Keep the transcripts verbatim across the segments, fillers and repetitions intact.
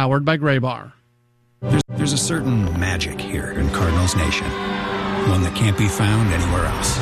powered by Graybar. There's, there's a certain magic here in Cardinals Nation, one that can't be found anywhere else.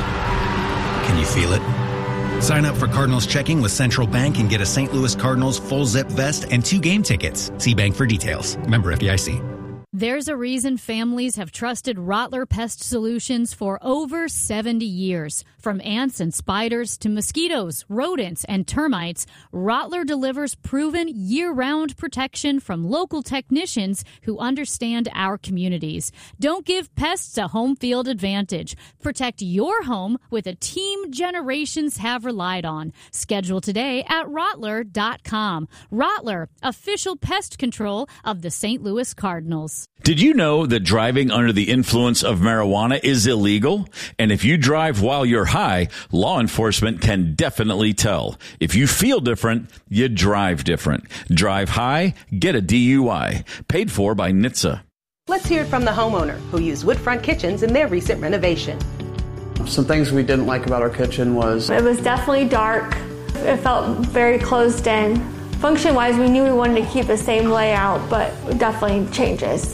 Can you feel it? Sign up for Cardinals Checking with Central Bank and get a Saint Louis Cardinals full zip vest and two game tickets. See bank for details. Member F D I C. There's a reason families have trusted Rottler Pest Solutions for over seventy years. From ants and spiders to mosquitoes, rodents, and termites, Rottler delivers proven year-round protection from local technicians who understand our communities. Don't give pests a home field advantage. Protect your home with a team generations have relied on. Schedule today at Rottler dot com. Rottler, official pest control of the Saint Louis Cardinals. Did you know that driving under the influence of marijuana is illegal? And if you drive while you're high, law enforcement can definitely tell. If you feel different, you drive different. Drive high, get a D U I. Paid for by N H T S A. Let's hear it from the homeowner who used Woodfront Kitchens in their recent renovation. Some things we didn't like about our kitchen was... It was definitely dark. It felt very closed in. Function-wise, we knew we wanted to keep the same layout, but definitely changes.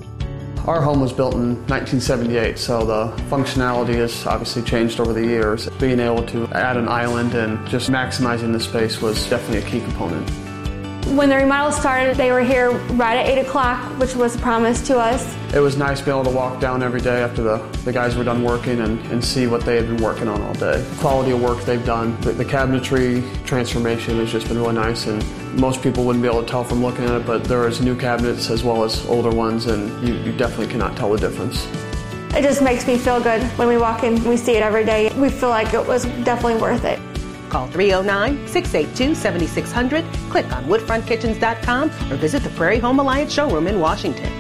Our home was built in nineteen seventy-eight, so the functionality has obviously changed over the years. Being able to add an island and just maximizing the space was definitely a key component. When the remodel started, they were here right at eight o'clock, which was a promise to us. It was nice being able to walk down every day after the, the guys were done working and, and see what they had been working on all day. The quality of work they've done, the, the cabinetry transformation has just been really nice, and most people wouldn't be able to tell from looking at it, but there is new cabinets as well as older ones, and you, you definitely cannot tell the difference. It just makes me feel good when we walk in, we see it every day. We feel like it was definitely worth it. Call three oh nine, six eight two, seven six zero zero, click on woodfront kitchens dot com, or visit the Prairie Home Alliance showroom in Washington.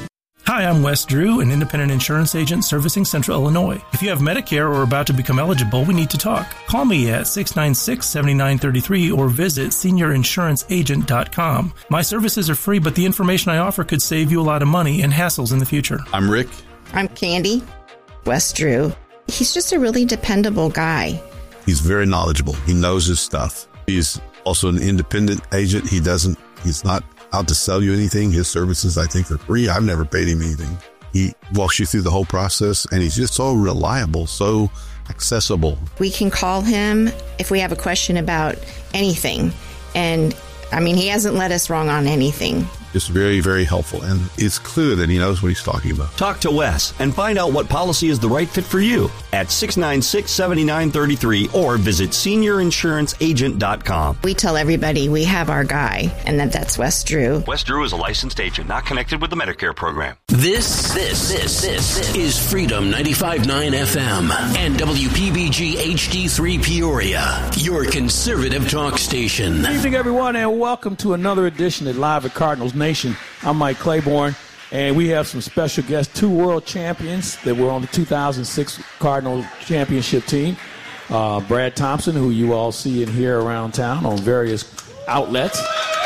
Hi, I'm Wes Drew, an independent insurance agent servicing Central Illinois. If you have Medicare or are about to become eligible, we need to talk. Call me at six nine six, seven nine three three or visit senior insurance agent dot com. My services are free, but the information I offer could save you a lot of money and hassles in the future. I'm Rick. I'm Candy. Wes Drew. He's just a really dependable guy. He's very knowledgeable. He knows his stuff. He's also an independent agent. He doesn't, he's not out to sell you anything. His services, I think, are free. I've never paid him anything. He walks you through the whole process, and he's just so reliable, so accessible. We can call him if we have a question about anything. And, I mean, he hasn't led us wrong on anything. It's very, very helpful, and it's clear that he knows what he's talking about. Talk to Wes and find out what policy is the right fit for you at six nine six, seven nine three three or visit senior insurance agent dot com. We tell everybody we have our guy, and that that's Wes Drew. Wes Drew is a licensed agent, not connected with the Medicare program. This, this, this, this is Freedom ninety-five point nine F M and W P B G H D three Peoria, your conservative talk station. Good evening, everyone, and welcome to another edition of Live at Cardinals Nation. I'm Mike Claiborne, and we have some special guests, two world champions that were on the two thousand six Cardinals championship team. Uh, Brad Thompson, who you all see and hear around town on various outlets,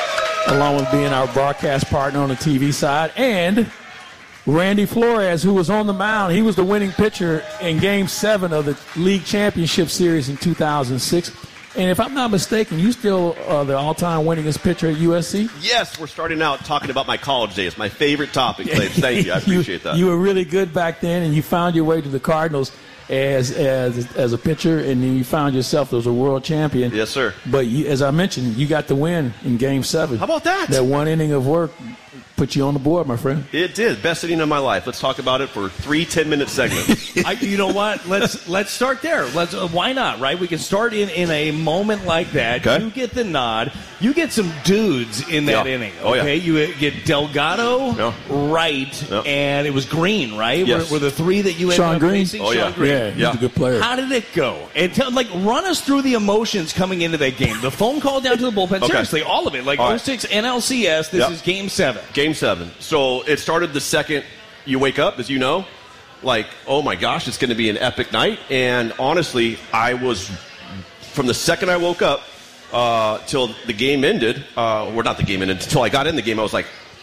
along with being our broadcast partner on the T V side, and Randy Flores, who was on the mound. He was the winning pitcher in Game seven of the League Championship Series in two thousand six. And if I'm not mistaken, you still are the all-time winningest pitcher at U S C? Yes, we're starting out talking about my college days, my favorite topic. Thank you. I appreciate you, that. You were really good back then, and you found your way to the Cardinals as as as a pitcher, and then you found yourself as a world champion. Yes, sir. But you, as I mentioned, you got the win in Game seven. How about that? That one inning of work put you on the board, my friend. It did. Best inning of my life. Let's talk about it for three ten-minute segments. I, you know what? Let's let's start there. Let's. Uh, why not? Right? We can start in, in a moment like that. Okay. You get the nod. You get some dudes in that yeah. inning. Okay. Oh, yeah. You get Delgado, yeah. Wright, yeah. and it was Green, right? Yes. Were, were the three that you ended Sean up Green? facing? Oh, Sean yeah. Green. Yeah, he's yeah. a good player. How did it go? And tell, like, run us through the emotions coming into that game. The phone call down to the bullpen. Okay. Seriously, all of it. Like All oh right. six N L C S. This Yep. is Game seven. Game seven. So it started the second you wake up, as you know. Like, oh my gosh, it's going to be an epic night. And honestly, I was, from the second I woke up uh, till the game ended, uh, or not the game ended, until I got in the game, I was like,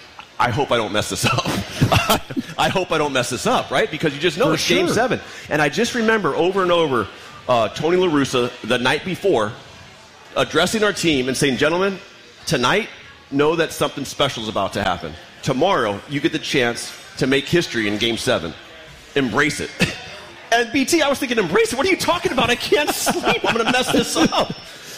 I hope I don't mess this up. I hope I don't mess this up, right? Because you just know For it's Game sure. seven. And I just remember over and over uh, Tony La Russa the night before addressing our team and saying, gentlemen, tonight know that something special is about to happen. Tomorrow, you get the chance to make history in Game seven. Embrace it. And B T, I was thinking, embrace it? What are you talking about? I can't sleep. I'm going to mess this up.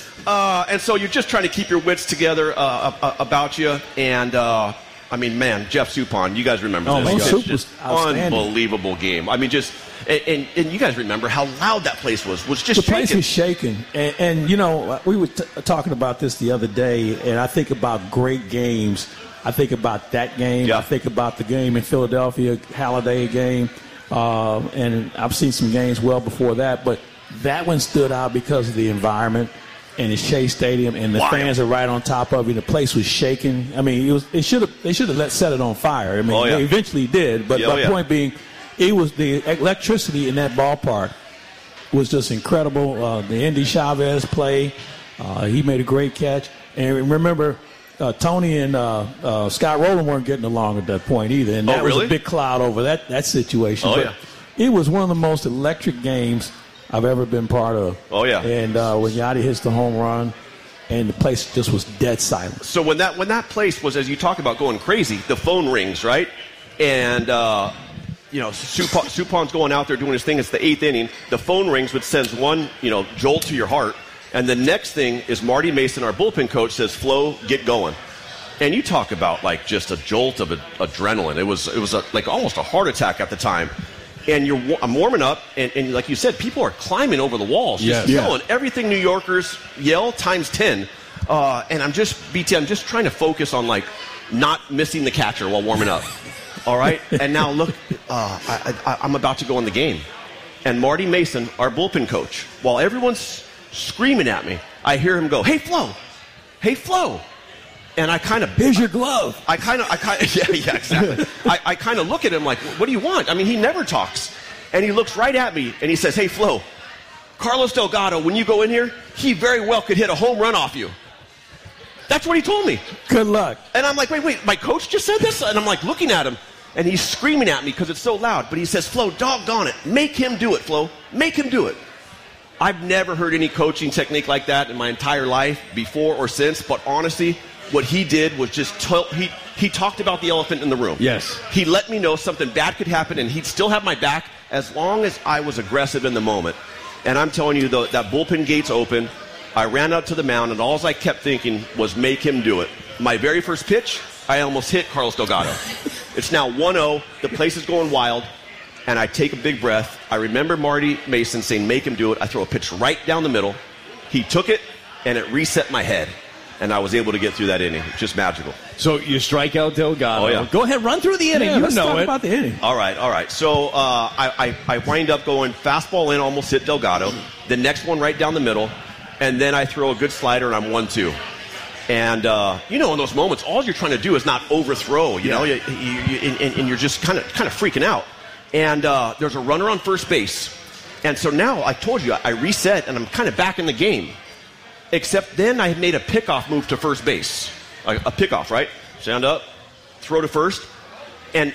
Uh, and so you're just trying to keep your wits together uh, uh, about you. And, uh, I mean, man, Jeff Suppan, you guys remember oh, this. Man, Soup just was unbelievable game. I mean, just, and, and, and you guys remember how loud that place was. Was just The shaking. place was shaking. And, and, you know, we were t- talking about this the other day, and I think about great games. I think about that game. Yeah. I think about the game in Philadelphia, Halliday game. Uh, and I've seen some games well before that. But that one stood out because of the environment. And it's Shea Stadium, and the Wow. fans are right on top of it. The place was shaking. I mean, it was. It should have. They should have let set it on fire. I mean, Oh, yeah. they eventually did. But Yeah, oh, my yeah. point being, it was the electricity in that ballpark was just incredible. Uh, the Indy Chavez play, uh, he made a great catch. And remember, uh, Tony and uh, uh, Scott Rowland weren't getting along at that point either, and Oh, that was really? a big cloud over that that situation. Oh, But yeah. it was one of the most electric games I've ever been part of. Oh, yeah. And uh, when Yachty hits the home run, and the place just was dead silent. So when that when that place was, as you talk about going crazy, the phone rings, right? And, uh, you know, Supan, Supan's going out there doing his thing. It's the eighth inning. The phone rings, which sends one, you know, jolt to your heart. And the next thing is Marty Mason, our bullpen coach, says, Flo, get going. And you talk about, like, just a jolt of a, adrenaline. It was, it was a, like almost a heart attack at the time. And you're, I'm warming up, and, and like you said, people are climbing over the walls, just Yes. Yeah. yelling everything New Yorkers yell times ten. Uh, and I'm just, B T, I'm just trying to focus on, like, not missing the catcher while warming up. All right? And now, look, uh, I, I, I'm about to go in the game. And Marty Mason, our bullpen coach, while everyone's screaming at me, I hear him go, hey, Flo, hey, Flo. And I kind of, here's your glove. I kind of, I kind of, yeah, yeah, exactly. I, I kind of look at him like, what do you want? I mean, he never talks. And he looks right at me and he says, hey, Flo, Carlos Delgado, when you go in here, he very well could hit a home run off you. That's what he told me. Good luck. And I'm like, wait, wait, my coach just said this? And I'm like looking at him and he's screaming at me because it's so loud. But he says, Flo, doggone it. Make him do it, Flo. Make him do it. I've never heard any coaching technique like that in my entire life, before or since. But honestly, what he did was just tell, he he talked about the elephant in the room. Yes. He let me know something bad could happen, and he'd still have my back as long as I was aggressive in the moment. And I'm telling you, though, that bullpen gate's open. I ran out to the mound, and all I kept thinking was make him do it. My very first pitch, I almost hit Carlos Delgado. It's now one oh. The place is going wild. And I take a big breath. I remember Marty Mason saying, make him do it. I throw a pitch right down the middle. He took it, and it reset my head. And I was able to get through that inning. Just magical. So you strike out Delgado. Oh, yeah. Go ahead, run through the inning. Yeah, you let's know talk it. about the inning. All right, all right. So uh, I, I, I wind up going fastball in, almost hit Delgado. The next one right down the middle. And then I throw a good slider, and I'm one two. And, uh, you know, in those moments, all you're trying to do is not overthrow, you know, you, you, you, and, and you're just kind of kind of freaking out. And uh, there's a runner on first base. And so now, I told you, I reset, and I'm kind of back in the game. Except then I had made a pickoff move to first base. A, a pickoff, right? Stand up, throw to first. And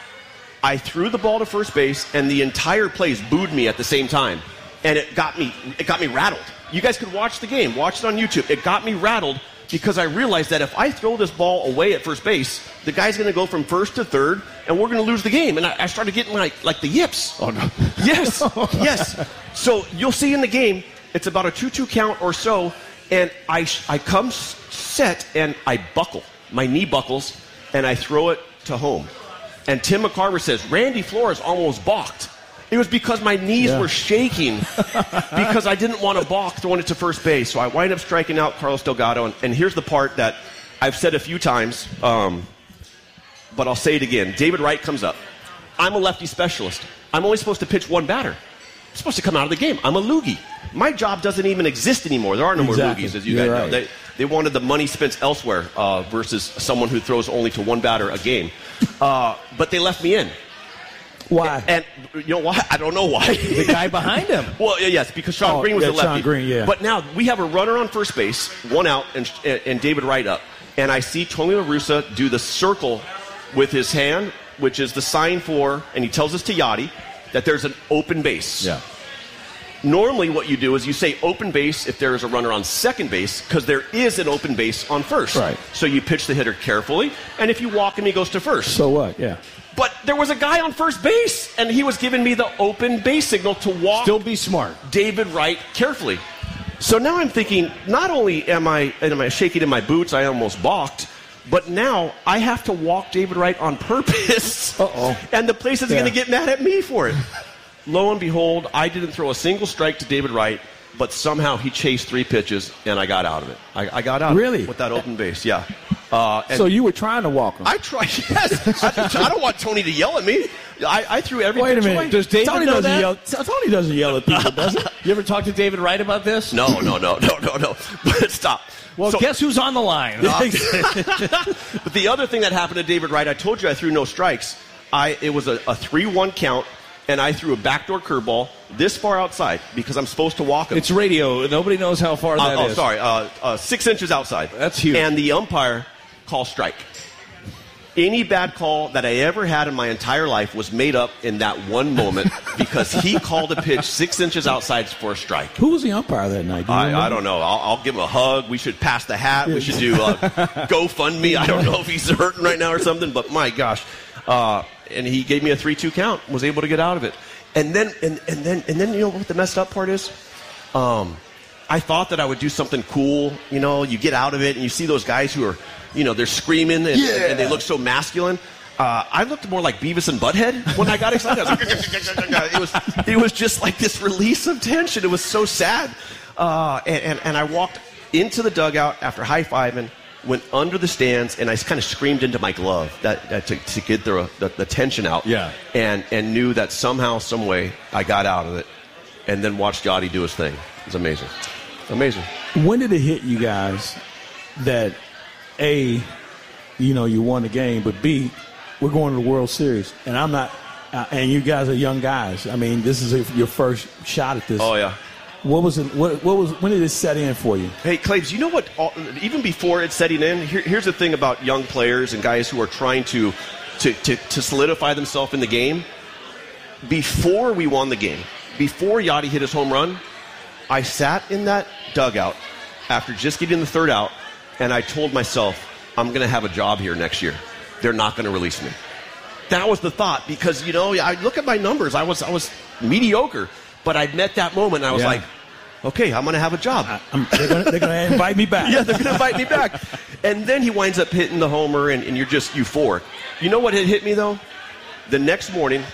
I threw the ball to first base, and the entire place booed me at the same time. And it got me, it got me rattled. You guys could watch the game. Watch it on YouTube. It got me rattled because I realized that if I throw this ball away at first base, the guy's going to go from first to third, and we're going to lose the game. And I, I started getting like, like the yips. Oh, no. Yes, yes. So you'll see in the game, it's about a two two count or so, and I, I come set, and I buckle. My knee buckles, and I throw it to home. And Tim McCarver says, Randy Flores almost balked. It was because my knees Yeah. were shaking because I didn't want to balk throwing it to first base. So I wind up striking out Carlos Delgado. And, and here's the part that I've said a few times, um, but I'll say it again. David Wright comes up. I'm a lefty specialist. I'm only supposed to pitch one batter. I'm supposed to come out of the game. I'm a loogie. My job doesn't even exist anymore. There are no Exactly. more loogies, as you You're guys know. right. They, they wanted the money spent elsewhere uh, versus someone who throws only to one batter a game. Uh, but they left me in. Why? And, and you know why? I don't know why. The guy behind him. Well, yeah, yes, because Sean Oh, Green was yeah, the lefty. Sean Green, yeah. But now we have a runner on first base, one out, and, and David Wright up. And I see Tony La Russa do the circle with his hand, which is the sign for, and he tells us to Yachty, that there's an open base. Yeah. Normally what you do is you say open base if there is a runner on second base, because there is an open base on first. Right. So you pitch the hitter carefully, and if you walk him, he goes to first. So what? Yeah. But there was a guy on first base, and he was giving me the open base signal to walk. Still be smart. David Wright carefully. So now I'm thinking, not only am I am I shaking in my boots, I almost balked, but now I have to walk David Wright on purpose. Uh-oh. And the place is Yeah. going to get mad at me for it. Lo and behold, I didn't throw a single strike to David Wright, but somehow he chased three pitches, and I got out of it. I, I got out Really? of it with that open base, yeah. Uh, and So you were trying to walk him. I tried, yes. I, I don't want Tony to yell at me. I, I threw every Wait a pitch minute. away. Does David Tony know doesn't that? yell. Tony doesn't yell at people, does he? You ever talk to David Wright about this? No, no, no, no, no, no. But stop. Well, So- guess who's on the line? But the other thing that happened to David Wright, I told you I threw no strikes. I It was a, a three one count, and I threw a backdoor curveball this far outside because I'm supposed to walk him. It's radio. Nobody knows how far that uh, is. Oh, sorry. Uh, uh, six inches outside. That's huge. And the umpire called strike. Any bad call that I ever had in my entire life was made up in that one moment because he called a pitch six inches outside for a strike. Who was the umpire that night? Do you I, remember? I don't know. I'll, I'll give him a hug. We should pass the hat. We should do uh, GoFundMe. I don't know if he's hurting right now or something, but my gosh. Uh, and he gave me a three two count, was able to get out of it. And then, and, and then, and then, you know what the messed up part is? Um, I thought that I would do something cool. You know, you get out of it and you see those guys who are, you know, they're screaming and, Yeah. and they look so masculine. Uh, I looked more like Beavis and Butthead when I got excited. I was like, it was, it was just like this release of tension. It was so sad. Uh, and, and, and I walked into the dugout after high-fiving, went under the stands, and I kind of screamed into my glove that, that to, to get the, the, the tension out. Yeah. And, and knew that somehow, some way, I got out of it. And then watched Yachty do his thing. It was amazing. Amazing. When did it hit you guys that, A, you know, you won the game, but B, we're going to the World Series, and I'm not, uh, and you guys are young guys. I mean, this is a, your first shot at this. Oh, yeah. What was it? What, what was? When did it set in for you? Hey, Claves, you know what? All, even before it's setting in, here, here's the thing about young players and guys who are trying to, to, to, to solidify themselves in the game. Before we won the game, before Yachty hit his home run, I sat in that dugout after just getting the third out, and I told myself, I'm going to have a job here next year. They're not going to release me. That was the thought because, you know, I look at my numbers. I was I was mediocre, but I'd met that moment, and I was Yeah. like, okay, I'm going to have a job. I'm, they're going to invite me back. Yeah, they're going to invite me back. And then he winds up hitting the homer, and, and you're just euphoric. You know what had hit me, though? The next morning,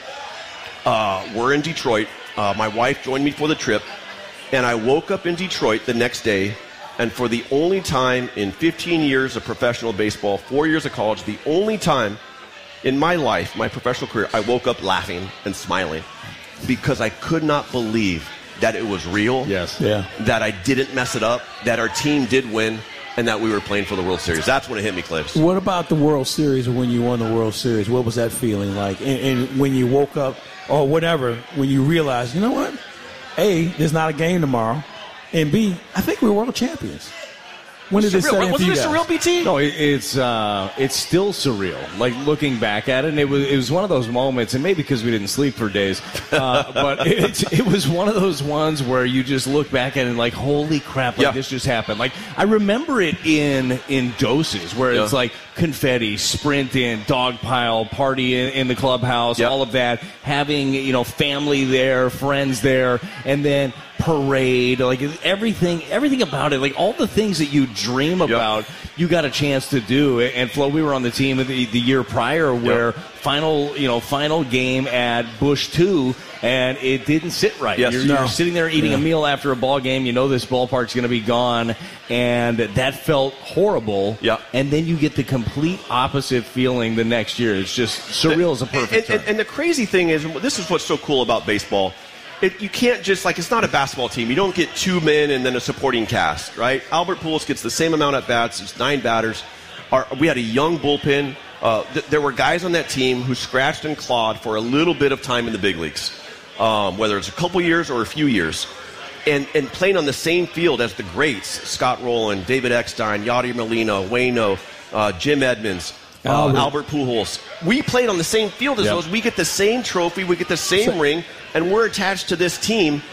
uh, we're in Detroit. Uh, my wife joined me for the trip, and I woke up in Detroit the next day, and for the only time in fifteen years of professional baseball, four years of college, the only time in my life, my professional career, I woke up laughing and smiling because I could not believe that it was real. Yes. Yeah. That I didn't mess it up, that our team did win, and that we were playing for the World Series. That's when it hit me, Clips. What about the World Series when you won the World Series? What was that feeling like? And, and when you woke up or whatever, when you realized, you know what? A, there's not a game tomorrow. And B, I think we're world champions. When did it set in for Wasn't you this guys? surreal, B T? No, it, it's uh, it's still surreal. Like looking back at it, and it was it was one of those moments, and maybe because we didn't sleep for days, uh, but it, it was one of those ones where you just look back at it and like, holy crap, like Yeah. this just happened. Like I remember it in in doses where it's Yeah. like confetti, sprint in, dog pile, party in, in the clubhouse, Yep. all of that, having you know family there, friends there, and then parade, like everything, everything about it, like all the things that you dream about, you got a chance to do. And Flo, we were on the team the, the year prior where Yep. final, you know, final game at Busch two, and it didn't sit right. Yes. You're, No. you're sitting there eating Yeah. a meal after a ball game. You know this ballpark's going to be gone, and that felt horrible. Yep. And then you get the complete opposite feeling the next year. It's just surreal is a perfect and, term. and, and the crazy thing is, this is what's so cool about baseball. It, you can't just, like, it's not a basketball team. You don't get two men and then a supporting cast, right? Albert Pujols gets the same amount at bats. It's nine batters. Our, we had a young bullpen. Uh, th- there were guys on that team who scratched and clawed for a little bit of time in the big leagues, um, whether it's a couple years or a few years. And, and playing on the same field as the greats, Scott Rowland, David Eckstein, Yadier Molina, Waino, uh, Jim Edmonds, uh, Albert. Albert Pujols. We played on the same field as Yep. those. We get the same trophy. We get the same So- ring. And we're attached to this team.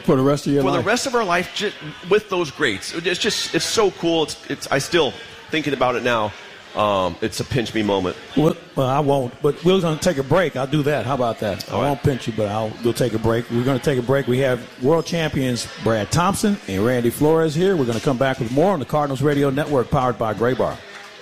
For the rest of your for life? the rest of our life, just, with those greats. It's just, it's so cool. It's, it's. I still, thinking about it now, um, it's a pinch me moment. Well, well, I won't, but we're going to take a break. I'll do that. How about that? All I right. won't pinch you, but I'll we'll take a break. We're going to take a break. We have world champions Brad Thompson and Randy Flores here. We're going to come back with more on the Cardinals Radio Network, powered by Gray Bar.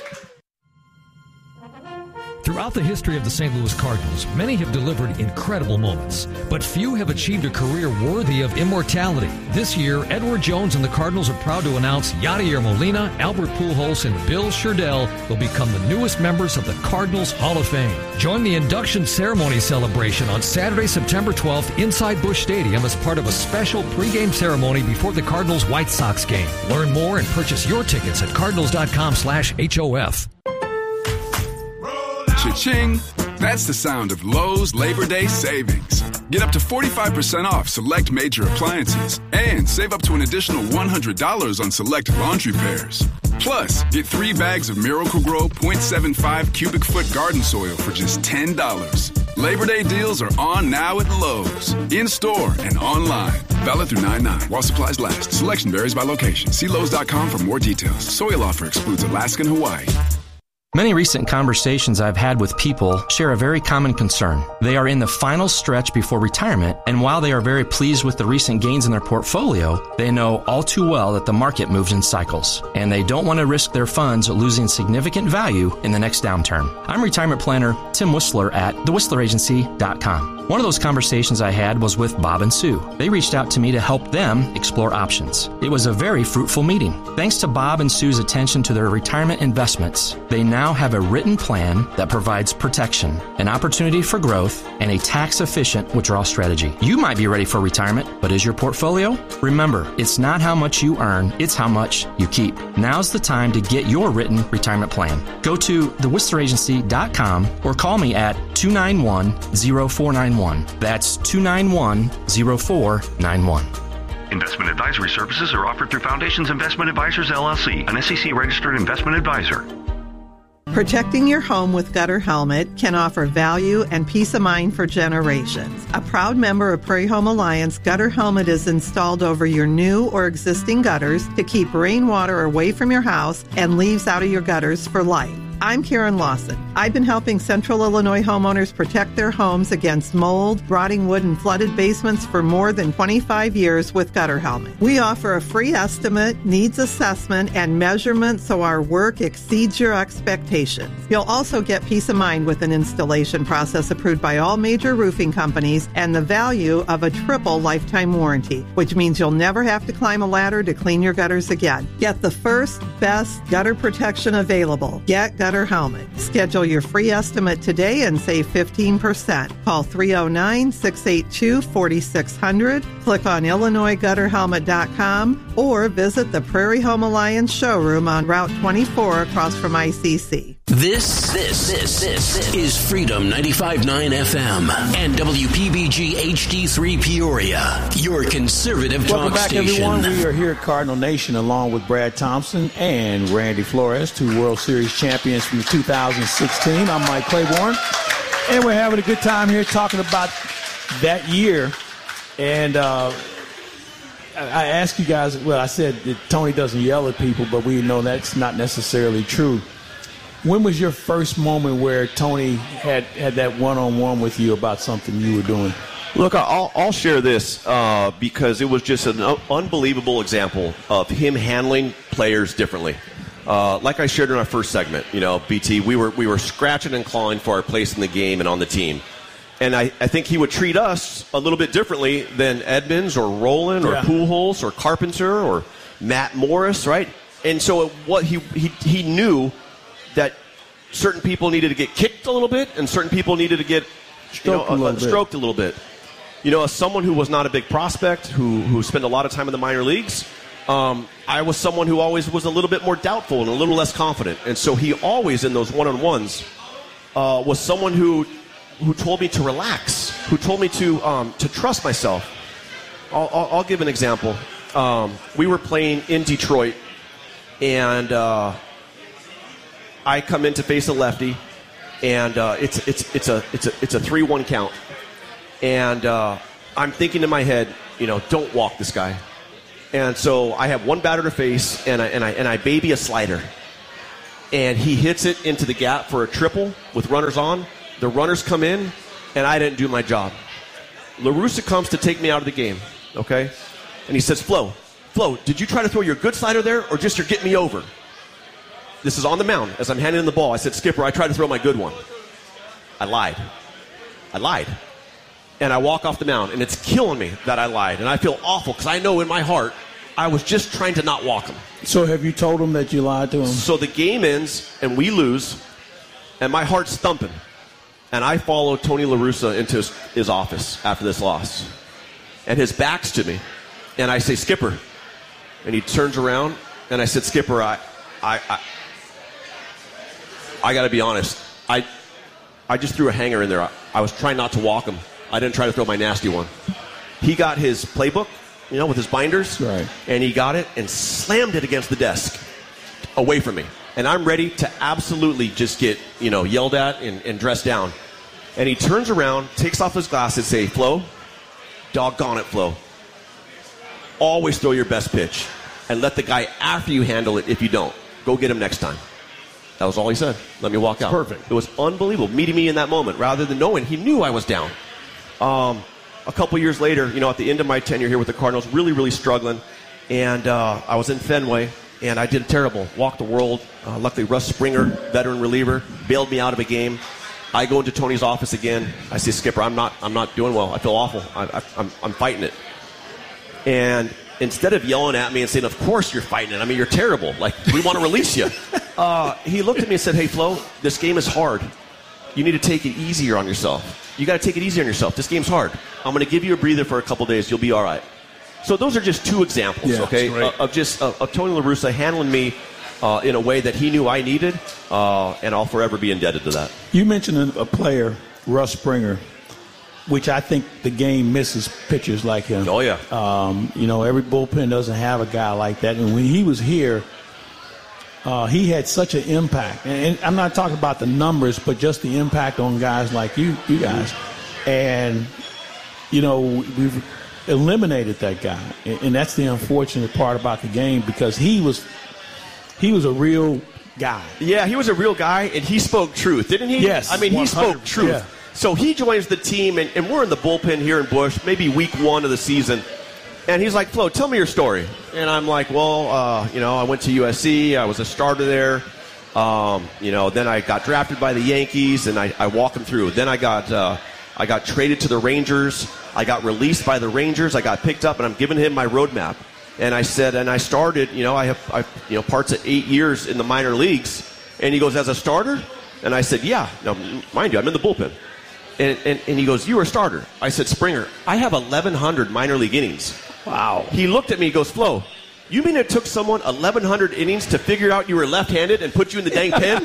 Throughout the history of the Saint Louis Cardinals, many have delivered incredible moments, but few have achieved a career worthy of immortality. This year, Edward Jones and the Cardinals are proud to announce Yadier Molina, Albert Pujols, and Bill Sherdell will become the newest members of the Cardinals Hall of Fame. Join the induction ceremony celebration on Saturday, September twelfth inside Busch Stadium as part of a special pregame ceremony before the Cardinals-White Sox game. Learn more and purchase your tickets at cardinals.com slash HOF. Cha-ching! That's the sound of Lowe's Labor Day savings. Get up to forty-five percent off select major appliances and save up to an additional one hundred dollars on select laundry pairs. Plus, get three bags of Miracle-Gro point seven five cubic foot garden soil for just ten dollars. Labor Day deals are on now at Lowe's, in-store and online. Valid through nine nine while supplies last. Selection varies by location. See Lowe's dot com for more details. Soil offer excludes Alaska and Hawaii. Many recent conversations I've had with people share a very common concern. They are in the final stretch before retirement, and while they are very pleased with the recent gains in their portfolio, they know all too well that the market moves in cycles, and they don't want to risk their funds losing significant value in the next downturn. I'm retirement planner Tim Whistler at the whistler agency dot com. One of those conversations I had was with Bob and Sue. They reached out to me to help them explore options. It was a very fruitful meeting. Thanks to Bob and Sue's attention to their retirement investments, they now have a written plan that provides protection, an opportunity for growth, and a tax-efficient withdrawal strategy. You might be ready for retirement, but is your portfolio? Remember, it's not how much you earn, it's how much you keep. Now's the time to get your written retirement plan. Go to the whistler agency dot com or call me at two nine one, zero four nine one. That's two nine one, zero four nine one. Investment advisory services are offered through Foundations Investment Advisors, L L C, an S E C-registered investment advisor. Protecting your home with Gutter Helmet can offer value and peace of mind for generations. A proud member of Prairie Home Alliance, Gutter Helmet is installed over your new or existing gutters to keep rainwater away from your house and leaves out of your gutters for life. I'm Karen Lawson. I've been helping Central Illinois homeowners protect their homes against mold, rotting wood, and flooded basements for more than twenty-five years with Gutter Helmet. We offer a free estimate, needs assessment, and measurement so our work exceeds your expectations. You'll also get peace of mind with an installation process approved by all major roofing companies and the value of a triple lifetime warranty, which means you'll never have to climb a ladder to clean your gutters again. Get the first, best gutter protection available. Get Gutter Gutter Helmet. Schedule your free estimate today and save fifteen percent. Call three oh nine, six eight two, four six zero zero, click on Illinois Gutter Helmet dot com, or visit the Prairie Home Alliance showroom on Route twenty-four across from I C C. This, this, this, this is Freedom ninety-five point nine F M and W P B G H D three Peoria, your conservative Welcome talk back, station. Welcome back, everyone. We are here at Cardinal Nation along with Brad Thompson and Randy Flores, two World Series champions from two thousand sixteen. I'm Mike Claiborne, and we're having a good time here talking about that year. And uh, I asked you guys, well, I said that Tony doesn't yell at people, but we know that's not necessarily true. When was your first moment where Tony had, had that one-on-one with you about something you were doing? Look, I'll, I'll share this uh, because it was just an un- unbelievable example of him handling players differently. Uh, like I shared in our first segment, you know, B T, we were we were scratching and clawing for our place in the game and on the team. And I, I think he would treat us a little bit differently than Edmonds or Roland or yeah. Pujols or Carpenter or Matt Morris, right? And so what he he he knew that certain people needed to get kicked a little bit and certain people needed to get you know, stroked, a, little a, stroked a little bit. You know, as someone who was not a big prospect, who who spent a lot of time in the minor leagues, um, I was someone who always was a little bit more doubtful and a little less confident. And so he always, in those one-on-ones, uh, was someone who who told me to relax, who told me to um, to trust myself. I'll, I'll, I'll give an example. Um, we were playing in Detroit, and uh, I come in to face a lefty, and uh, it's it's it's a it's a it's a three one count, and uh, I'm thinking in my head, you know, don't walk this guy. And so I have one batter to face, and I, and I, and I baby a slider. And he hits it into the gap for a triple with runners on. The runners come in, and I didn't do my job. La Russa comes to take me out of the game, okay? And he says, Flo, Flo, did you try to throw your good slider there, or just your get me over? This is on the mound as I'm handing him the ball. I said, Skipper, I tried to throw my good one. I lied. I lied. And I walk off the mound, and it's killing me that I lied. And I feel awful because I know in my heart I was just trying to not walk him. So have you told him that you lied to him? So the game ends, and we lose, and my heart's thumping. And I follow Tony La Russa into his, his office after this loss. And his back's to me. And I say, Skipper. And he turns around, and I said, Skipper, I I, I, I got to be honest. I I just threw a hanger in there. I, I was trying not to walk him. I didn't try to throw my nasty one. He got his playbook, you know, with his binders, right. And he got it and slammed it against the desk away from me. And I'm ready to absolutely just get, you know, yelled at and, and dressed down. And he turns around, takes off his glasses, say, Flo, doggone it, Flo. Always throw your best pitch and let the guy after you handle it if you don't. Go get him next time. That was all he said. Let me walk out. Perfect. It was unbelievable, meeting me in that moment rather than knowing. He knew I was down. Um, a couple years later, you know, at the end of my tenure here with the Cardinals, really, really struggling. And uh, I was in Fenway, and I did terrible. Walked the world. Uh, luckily, Russ Springer, veteran reliever, bailed me out of a game. I go into Tony's office again. I say, Skipper, I'm not I'm not doing well. I feel awful. I, I, I'm, I'm fighting it. And instead of yelling at me and saying, of course you're fighting it. I mean, you're terrible. Like, we want to release you. Uh, he looked at me and said, hey, Flo, this game is hard. You need to take it easier on yourself. You got to take it easy on yourself. This game's hard. I'm going to give you a breather for a couple days. You'll be all right. So those are just two examples, yeah, okay, uh, of just uh, of Tony La Russa handling me uh, in a way that he knew I needed, uh, and I'll forever be indebted to that. You mentioned a, a player, Russ Springer, which I think the game misses pitchers like him. Oh, yeah. Um, you know, every bullpen doesn't have a guy like that. And when he was here, uh, he had such an impact. And, and I'm not talking about the numbers, but just the impact on guys like you, you guys. And, you know, we've eliminated that guy. And, and that's the unfortunate part about the game because he was he was a real guy. Yeah, he was a real guy, and he spoke truth, didn't he? Yes. I mean, he spoke truth. Yeah. So he joins the team, and, and we're in the bullpen here in Busch, maybe week one of the season. And he's like, Flo, tell me your story. And I'm like, well, uh, you know, I went to U S C. I was a starter there. Um, you know, then I got drafted by the Yankees, and I, I walk him through. Then I got uh, I got traded to the Rangers. I got released by the Rangers. I got picked up, and I'm giving him my roadmap. And I said, and I started, you know, I have, I, you know, parts of eight years in the minor leagues. And he goes, as a starter? And I said, yeah. Now, mind you, I'm in the bullpen. And, and, and he goes, you were a starter. I said, Springer, I have eleven hundred minor league innings. Wow. He looked at me and goes, Flo, you mean it took someone eleven hundred innings to figure out you were left-handed and put you in the dang pen?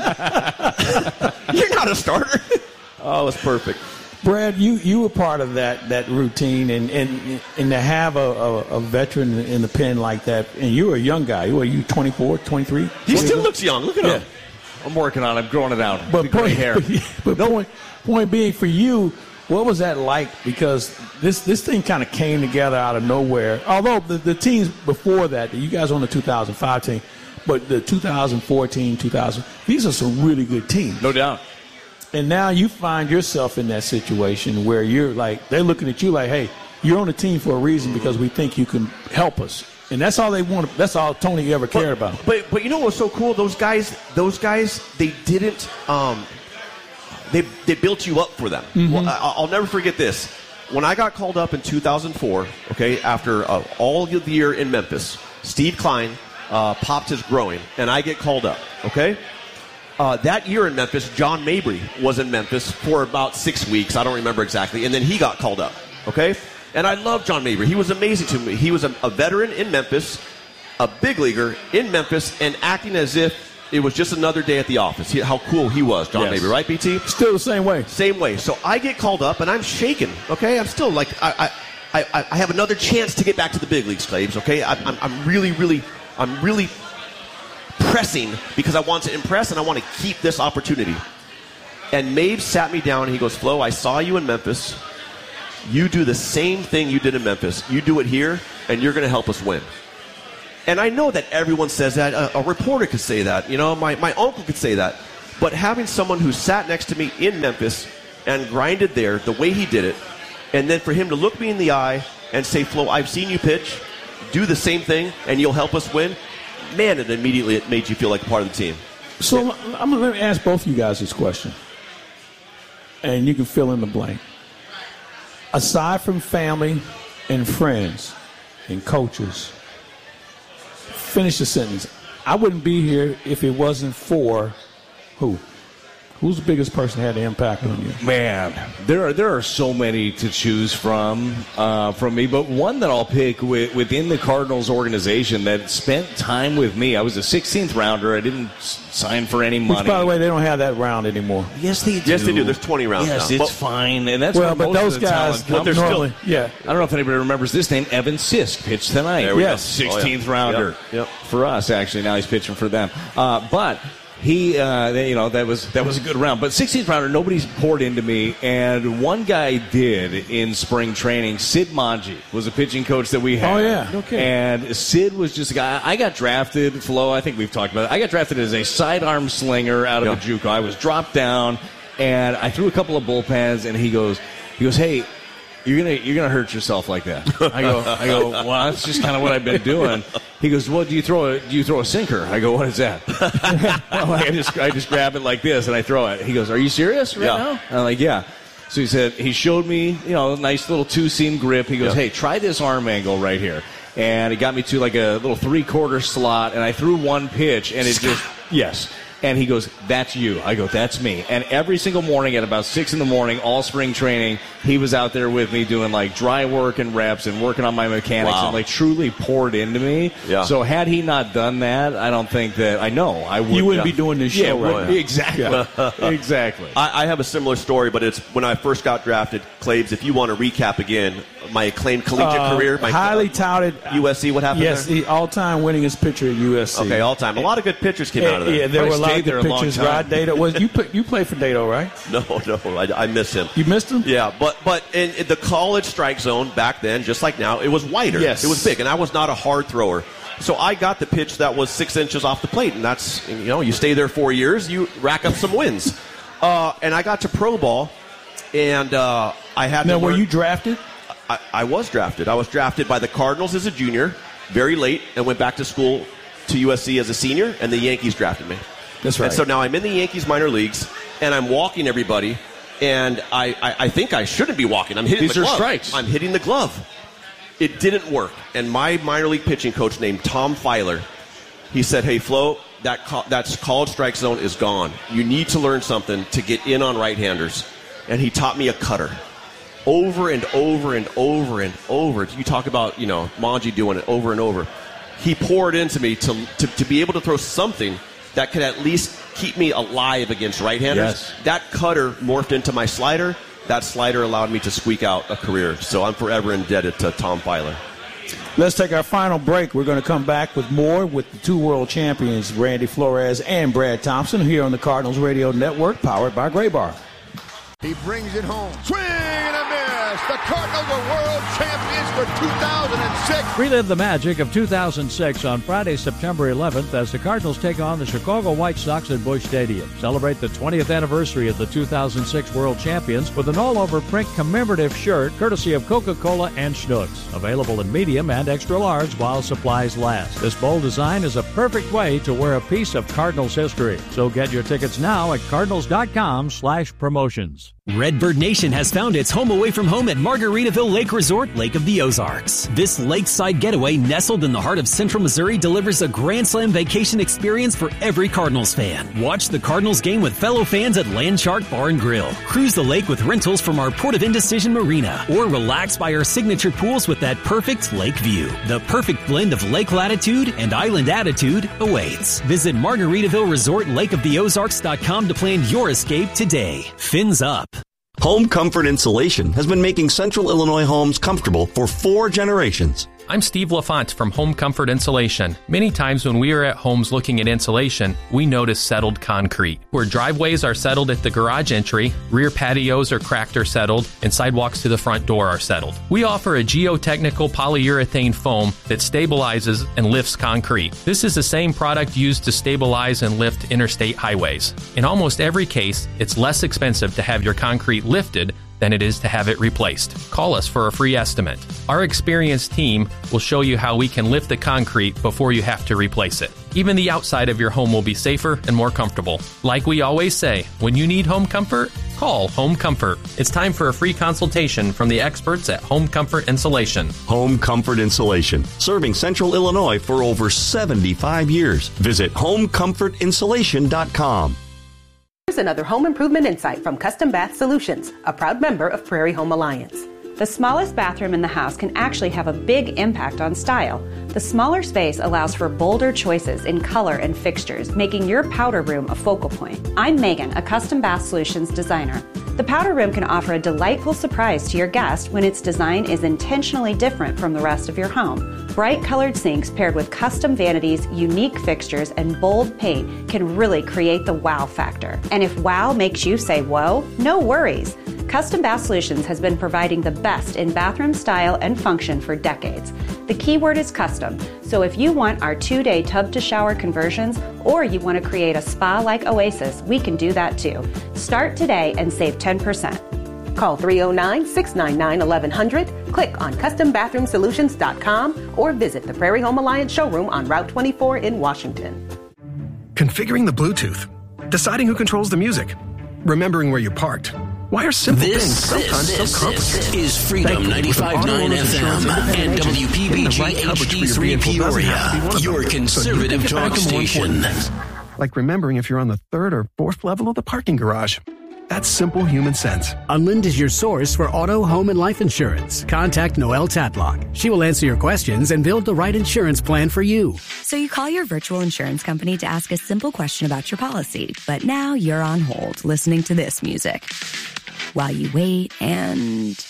You're not a starter. Oh, it was perfect. Brad, you, you were part of that, that routine, and, and and to have a, a, a veteran in the pen like that, and you were a young guy. Were you twenty-four, twenty-three? He still looks young. Look at yeah. him. I'm working on it. I'm growing it out. But the gray point, hair. But, but point, point being, for you, what was that like? Because this, this thing kind of came together out of nowhere. Although the, the teams before that, you guys on the two thousand five team, but the two thousand fourteen, two thousand, these are some really good teams. No doubt. And now you find yourself in that situation where you're like, they're looking at you like, hey, you're on the team for a reason because we think you can help us. And that's all they want. That's all Tony ever cared but, about. But but you know what's so cool? Those guys, those guys, they didn't. Um, they they built you up for them. Mm-hmm. Well, I, I'll never forget this. When I got called up in two thousand four, okay, after uh, all the year in Memphis, Steve Klein uh, popped his groin, and I get called up. Okay. Uh, that year in Memphis, John Mabry was in Memphis for about six weeks. I don't remember exactly. And then he got called up, okay? And I love John Mabry. He was amazing to me. He was a, a veteran in Memphis, a big leaguer in Memphis, and acting as if it was just another day at the office. He, how cool he was, John Yes. Mabry, right, B T? Still the same way. Same way. So I get called up, and I'm shaking, okay? I'm still like, I I, I, I have another chance to get back to the big leagues, Claves, okay? I, I'm, I'm really, really, I'm really... pressing because I want to impress and I want to keep this opportunity. And Mabe sat me down and he goes, Flo, I saw you in Memphis you do the same thing you did in Memphis. You do it here, and you're going to help us win. And I know that everyone says that. A, a reporter could say that. You know, my, my uncle could say that. But having someone who sat next to me in Memphis and grinded there the way he did it, and then for him to look me in the eye and say, Flo, I've seen you pitch. Do the same thing, and you'll help us win. Man, it immediately it made you feel like a part of the team. So yeah. I'm going to ask both of you guys this question, and you can fill in the blank. Aside from family and friends and coaches, finish the sentence. I wouldn't be here if it wasn't for who? Who's the biggest person that had an impact on you? Man, there are there are so many to choose from uh, from me, but one that I'll pick with, within the Cardinals organization that spent time with me. I was a sixteenth rounder. I didn't sign for any money. Which, by the way, they don't have that round anymore. Yes, they do. Yes, they do. There's twenty rounds yes, now. it's But, fine, and that's well, where but most those of the guys, talent comes. normally, yeah. I don't know if anybody remembers this name. Evan Sisk pitched tonight. There we yes, go. sixteenth Oh, yeah. rounder Yep. Yep. for us. Actually, now he's pitching for them. Uh, but. He, uh, they, you know, that was that was a good round. But sixteenth rounder, nobody's poured into me, and one guy did in spring training. Sid Manji was a pitching coach that we had. Oh yeah, okay. And Sid was just a guy. I got drafted, Flo. I think we've talked about it. I got drafted as a sidearm slinger out of Yeah. a JUCO. I was dropped down, and I threw a couple of bullpens, and he goes, he goes, hey. You're gonna you're gonna hurt yourself like that. I go I go. Well, that's just kind of what I've been doing. He goes, well, do you throw a do you throw a sinker? I go, what is that? I just I just grab it like this and I throw it. He goes, are you serious right Yeah. now? And I'm like, yeah. So he said he showed me, you know, a nice little two seam grip. He goes, Yeah. hey, try this arm angle right here. And it got me to like a little three quarter slot, and I threw one pitch, and it just yes. And he goes, that's you. I go, that's me. And every single morning at about six in the morning, all spring training, he was out there with me doing like dry work and reps and working on my mechanics Wow. and like truly poured into me. Yeah. So had he not done that, I don't think that, I know, I would. You wouldn't yeah. be doing this Yeah, show right wouldn't now. be- Exactly. Yeah. exactly. I, I have a similar story, but it's when I first got drafted. Claves, if you want to recap again, my acclaimed collegiate Uh, career, my highly touted U S C, what happened Yes, there? the all-time winningest pitcher at U S C. Okay, all time. A lot of good pitchers came out of there. Yeah, there I were a lot stayed of there good a long pitchers. time. Rod Dado was you. Play, you played for Dado, right? No, no, I, I miss him. You missed him. Yeah, but but in, in the college strike zone back then, just like now, it was wider. Yes. It was big, and I was not a hard thrower. So I got the pitch that was six inches off the plate, and that's, you know, you stay there four years, you rack up some wins. Uh, and I got to pro ball, and uh, I had Now, to were learn- you drafted? I, I was drafted. I was drafted by the Cardinals as a junior, very late, and went back to school to U S C as a senior, and the Yankees drafted me. That's right. And so now I'm in the Yankees minor leagues, and I'm walking everybody, and I, I, I think I shouldn't be walking. I'm hitting These the are glove. strikes. I'm hitting the glove. It didn't work. And my minor league pitching coach named Tom Filer, he said, hey, Flo, that co- that's college strike zone is gone. You need to learn something to get in on right-handers. And he taught me a cutter. Over and over and over and over. You talk about, you know, Manji doing it over and over. He poured into me to, to, to be able to throw something that could at least keep me alive against right-handers. Yes. That cutter morphed into my slider. That slider allowed me to squeak out a career. So I'm forever indebted to Tom Filer. Let's take our final break. We're going to come back with more with the two world champions, Randy Flores and Brad Thompson, here on the Cardinals Radio Network, powered by Gray Bar. He brings it home. Swing and a miss. The Cardinals are world champions for two thousand six. Relive the magic of two thousand six on Friday, September eleventh, as the Cardinals take on the Chicago White Sox at Busch Stadium. Celebrate the twentieth anniversary of the two thousand six World Champions with an all-over print commemorative shirt courtesy of Coca-Cola and Schnucks. Available in medium and extra large while supplies last. This bold design is a perfect way to wear a piece of Cardinals history. So get your tickets now at cardinals.com slash promotions. Redbird Nation has found its home away from home at Margaritaville Lake Resort, Lake of the Ozarks. This lakeside getaway nestled in the heart of central Missouri delivers a Grand Slam vacation experience for every Cardinals fan. Watch the Cardinals game with fellow fans at Landshark Bar and Grill. Cruise the lake with rentals from our Port of Indecision Marina, or relax by our signature pools with that perfect lake view. The perfect blend of lake latitude and island attitude awaits. Visit Margaritaville Resort Lake of the Ozarks dot com to plan your escape today. Fins up. Home Comfort Insulation has been making Central Illinois homes comfortable for four generations. I'm Steve LaFont from Home Comfort Insulation. Many times when we are at homes looking at insulation, we notice settled concrete. Where driveways are settled at the garage entry, rear patios are cracked or settled, and sidewalks to the front door are settled. We offer a geotechnical polyurethane foam that stabilizes and lifts concrete. This is the same product used to stabilize and lift interstate highways. In almost every case, it's less expensive to have your concrete lifted than it is to have it replaced. Call us for a free estimate. Our experienced team will show you how we can lift the concrete before you have to replace it. Even the outside of your home will be safer and more comfortable. Like we always say, when you need home comfort, call Home Comfort. It's time for a free consultation from the experts at Home Comfort Insulation. Home Comfort Insulation, serving Central Illinois for over seventy-five years. Visit home comfort insulation dot com. Here's another home improvement insight from Custom Bath Solutions, a proud member of Prairie Home Alliance. The smallest bathroom in the house can actually have a big impact on style. The smaller space allows for bolder choices in color and fixtures, making your powder room a focal point. I'm Megan, a Custom Bath Solutions designer. The powder room can offer a delightful surprise to your guest when its design is intentionally different from the rest of your home. Bright colored sinks paired with custom vanities, unique fixtures, and bold paint can really create the wow factor. And if wow makes you say whoa, no worries. Custom Bath Solutions has been providing the best in bathroom style and function for decades. The key word is custom, so if you want our two-day tub-to-shower conversions or you want to create a spa-like oasis, we can do that too. Start today and save ten percent. Call three oh nine, six nine nine, eleven hundred, click on custom bathroom solutions dot com, or visit the Prairie Home Alliance showroom on Route twenty-four in Washington. Configuring the Bluetooth, deciding who controls the music, remembering where you parked. Why are simple this, things sometimes this, so complicated? This is Freedom ninety-five point nine F M and W P B G H D three Peoria, your conservative so talk station. Like remembering if you're on the third or fourth level of the parking garage. That's simple human sense. Unlind is your source for auto, home, and life insurance. Contact Noelle Tatlock. She will answer your questions and build the right insurance plan for you. So you call your virtual insurance company to ask a simple question about your policy, but now you're on hold listening to this music while you wait and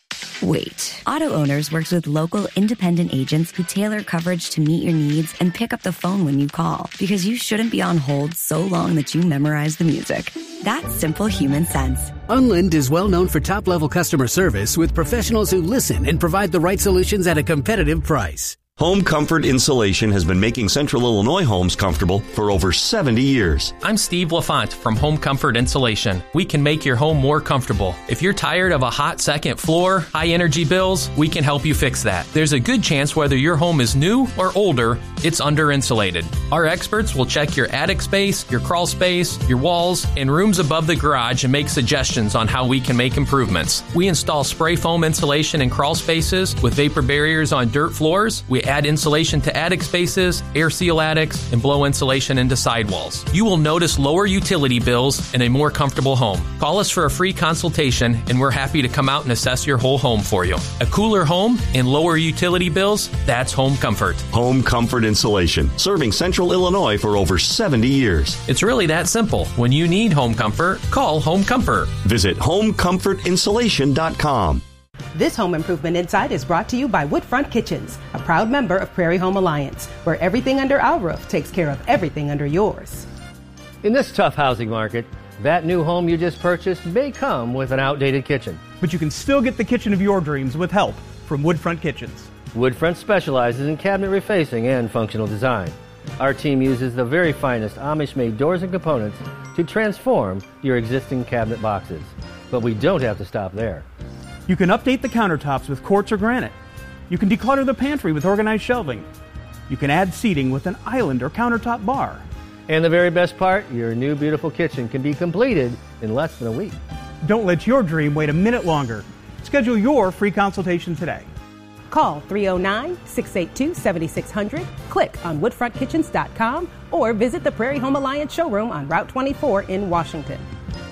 wait. Auto Owners works with local independent agents who tailor coverage to meet your needs and pick up the phone when you call, because you shouldn't be on hold so long that you memorize the music. That's simple human sense. Unlind is well known for top-level customer service with professionals who listen and provide the right solutions at a competitive price. Home Comfort Insulation has been making Central Illinois homes comfortable for over seventy years. I'm Steve LaFont from Home Comfort Insulation. We can make your home more comfortable. If you're tired of a hot second floor, high energy bills, we can help you fix that. There's a good chance whether your home is new or older, it's under insulated. Our experts will check your attic space, your crawl space, your walls, and rooms above the garage and make suggestions on how we can make improvements. We install spray foam insulation in crawl spaces with vapor barriers on dirt floors. We add insulation to attic spaces, air seal attics, and blow insulation into sidewalls. You will notice lower utility bills and a more comfortable home. Call us for a free consultation, and we're happy to come out and assess your whole home for you. A cooler home and lower utility bills, that's Home Comfort. Home Comfort Insulation, serving Central Illinois for over seventy years. It's really that simple. When you need home comfort, call Home Comfort. Visit home comfort insulation dot com. This Home Improvement Insight is brought to you by Woodfront Kitchens, a proud member of Prairie Home Alliance, where everything under our roof takes care of everything under yours. In this tough housing market, that new home you just purchased may come with an outdated kitchen. But you can still get the kitchen of your dreams with help from Woodfront Kitchens. Woodfront specializes in cabinet refacing and functional design. Our team uses the very finest Amish-made doors and components to transform your existing cabinet boxes. But we don't have to stop there. You can update the countertops with quartz or granite. You can declutter the pantry with organized shelving. You can add seating with an island or countertop bar. And the very best part, your new beautiful kitchen can be completed in less than a week. Don't let your dream wait a minute longer. Schedule your free consultation today. Call three oh nine, six eight two, seven six zero zero, click on woodfront kitchens dot com, or visit the Prairie Home Alliance showroom on Route twenty-four in Washington.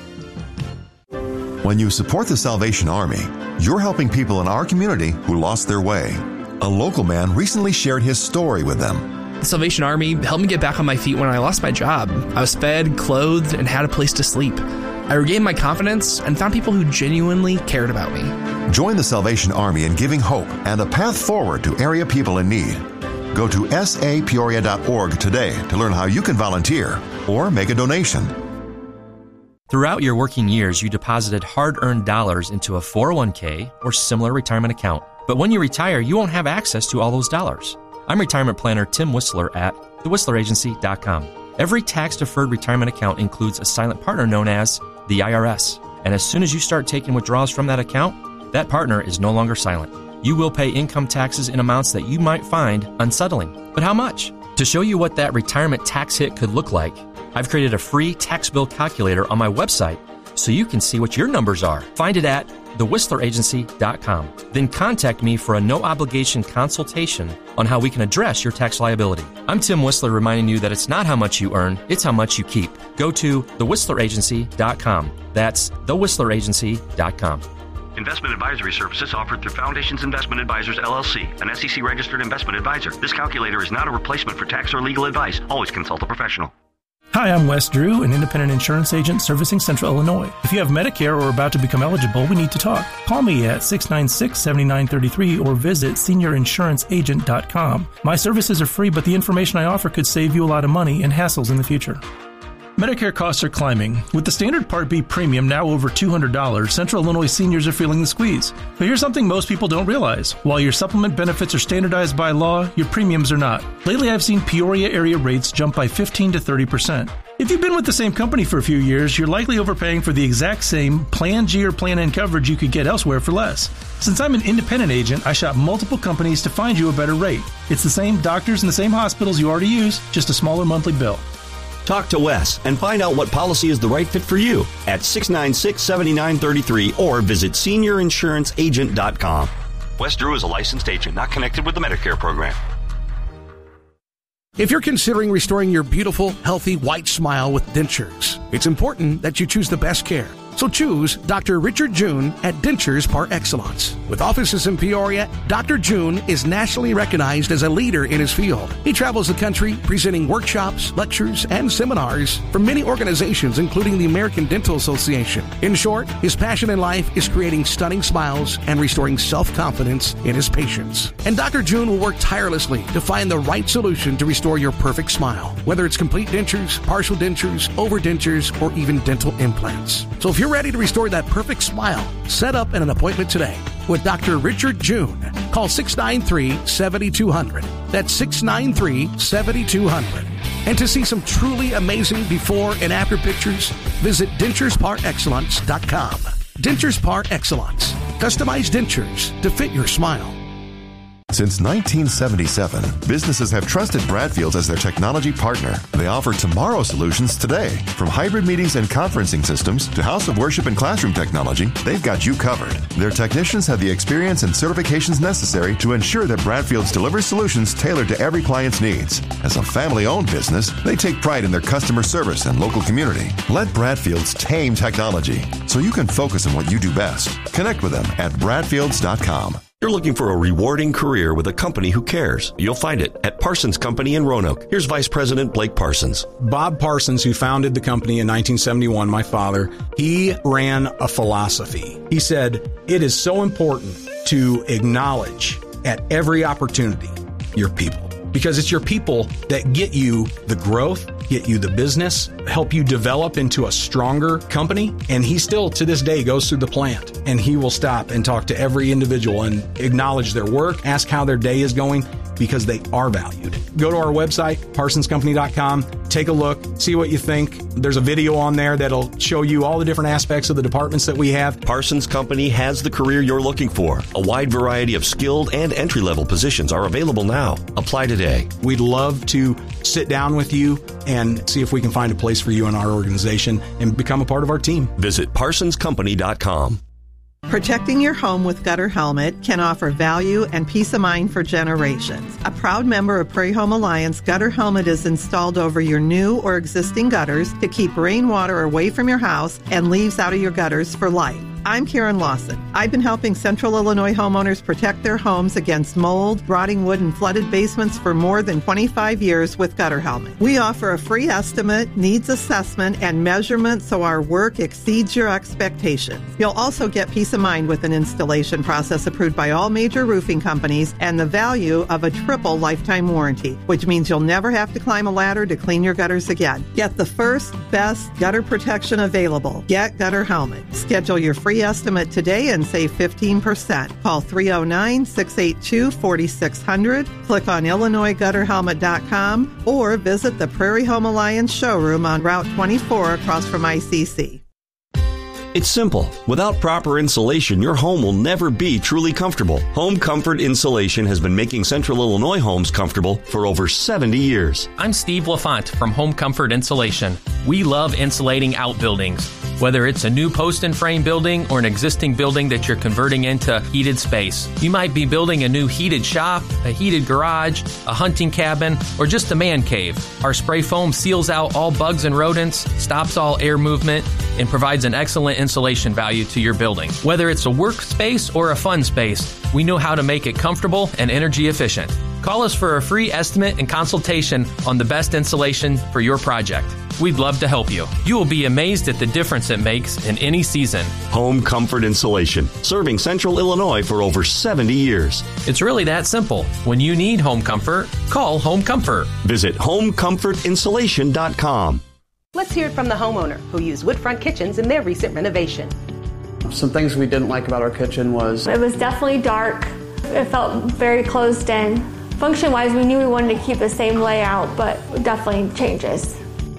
When you support the Salvation Army, you're helping people in our community who lost their way. A local man recently shared his story with them. The Salvation Army helped me get back on my feet when I lost my job. I was fed, clothed, and had a place to sleep. I regained my confidence and found people who genuinely cared about me. Join the Salvation Army in giving hope and a path forward to area people in need. Go to s a peoria dot org today to learn how you can volunteer or make a donation. Throughout your working years, you deposited hard-earned dollars into a four oh one k or similar retirement account. But when you retire, you won't have access to all those dollars. I'm retirement planner Tim Whistler at the whistler agency dot com. Every tax-deferred retirement account includes a silent partner known as the I R S. And as soon as you start taking withdrawals from that account, that partner is no longer silent. You will pay income taxes in amounts that you might find unsettling. But how much? To show you what that retirement tax hit could look like, I've created a free tax bill calculator on my website so you can see what your numbers are. Find it at the whistler agency dot com. Then contact me for a no-obligation consultation on how we can address your tax liability. I'm Tim Whistler reminding you that it's not how much you earn, it's how much you keep. Go to the whistler agency dot com. That's the whistler agency dot com. Investment advisory services offered through Foundations Investment Advisors, L L C, an S E C-registered investment advisor. This calculator is not a replacement for tax or legal advice. Always consult a professional. Hi, I'm Wes Drew, an independent insurance agent servicing Central Illinois. If you have Medicare or are about to become eligible, we need to talk. Call me at six nine six, seven nine three three or visit senior insurance agent dot com. My services are free, but the information I offer could save you a lot of money and hassles in the future. Medicare costs are climbing. With the standard Part B premium now over two hundred dollars, Central Illinois seniors are feeling the squeeze. But here's something most people don't realize. While your supplement benefits are standardized by law, your premiums are not. Lately, I've seen Peoria area rates jump by fifteen to thirty percent. If you've been with the same company for a few years, you're likely overpaying for the exact same Plan G or Plan N coverage you could get elsewhere for less. Since I'm an independent agent, I shop multiple companies to find you a better rate. It's the same doctors and the same hospitals you already use, just a smaller monthly bill. Talk to Wes and find out what policy is the right fit for you at six nine six, seven nine three three or visit senior insurance agent dot com. Wes Drew is a licensed agent, not connected with the Medicare program. If you're considering restoring your beautiful, healthy, white smile with dentures, it's important that you choose the best care. So choose Doctor Richard June at Dentures Par Excellence. With offices in Peoria, Doctor June is nationally recognized as a leader in his field. He travels the country presenting workshops, lectures, and seminars from many organizations, including the American Dental Association. In short, his passion in life is creating stunning smiles and restoring self-confidence in his patients. And Doctor June will work tirelessly to find the right solution to restore your perfect smile, whether it's complete dentures, partial dentures, overdentures, or even dental implants. So if you're ready to restore that perfect smile, set up an appointment today with Doctor Richard June. Call six nine three, seven two zero zero. That's six nine three, seven two zero zero. And to see some truly amazing before and after pictures, visit dentures par excellence dot com. Dentures Par Excellence. Customized dentures to fit your smile. Since nineteen seventy-seven, businesses have trusted Bradfields as their technology partner. They offer tomorrow solutions today. From hybrid meetings and conferencing systems to house of worship and classroom technology, they've got you covered. Their technicians have the experience and certifications necessary to ensure that Bradfields delivers solutions tailored to every client's needs. As a family-owned business, they take pride in their customer service and local community. Let Bradfields tame technology so you can focus on what you do best. Connect with them at bradfields dot com. You're looking for a rewarding career with a company who cares. You'll find it at Parsons Company in Roanoke. Here's Vice President Blake Parsons. Bob Parsons, who founded the company in nineteen seventy-one, my father, he ran a philosophy. He said, it is so important to acknowledge at every opportunity your people. Because it's your people that get you the growth, get you the business, help you develop into a stronger company. And he still, to this day, goes through the plant and he will stop and talk to every individual and acknowledge their work, ask how their day is going, because they are valued. Go to our website, parsons company dot com, take a look, see what you think. There's a video on there that'll show you all the different aspects of the departments that we have. Parsons Company has the career you're looking for. A wide variety of skilled and entry-level positions are available now. Apply today. We'd love to sit down with you and see if we can find a place for you in our organization and become a part of our team. Visit parsons company dot com. Protecting your home with Gutter Helmet can offer value and peace of mind for generations. A proud member of Prairie Home Alliance, Gutter Helmet is installed over your new or existing gutters to keep rainwater away from your house and leaves out of your gutters for life. I'm Karen Lawson. I've been helping Central Illinois homeowners protect their homes against mold, rotting wood, and flooded basements for more than twenty-five years with Gutter Helmet. We offer a free estimate, needs assessment, and measurement so our work exceeds your expectations. You'll also get peace of mind with an installation process approved by all major roofing companies and the value of a triple lifetime warranty, which means you'll never have to climb a ladder to clean your gutters again. Get the first, best gutter protection available. Get Gutter Helmet. Schedule your free estimate today and save fifteen percent. Call three oh nine, six eight two, four six zero zero, click on Illinois Gutter Helmet dot com, or visit the Prairie Home Alliance showroom on Route twenty-four across from I C C. It's simple. Without proper insulation, your home will never be truly comfortable. Home Comfort Insulation has been making Central Illinois homes comfortable for over seventy years. I'm Steve LaFont from Home Comfort Insulation. We love insulating outbuildings. Whether it's a new post and frame building or an existing building that you're converting into heated space. You might be building a new heated shop, a heated garage, a hunting cabin, or just a man cave. Our spray foam seals out all bugs and rodents, stops all air movement, and provides an excellent insulation value to your building. Whether it's a workspace or a fun space, we know how to make it comfortable and energy efficient. Call us for a free estimate and consultation on the best insulation for your project. We'd love to help you. You will be amazed at the difference it makes in any season. Home Comfort Insulation, serving Central Illinois for over seventy years. It's really that simple. When you need home comfort, call Home Comfort. Visit home comfort insulation dot com. Let's hear it from the homeowner who used Woodfront Kitchens in their recent renovation. Some things we didn't like about our kitchen was... It was definitely dark. It felt very closed in. Function-wise, we knew we wanted to keep the same layout, but definitely changes.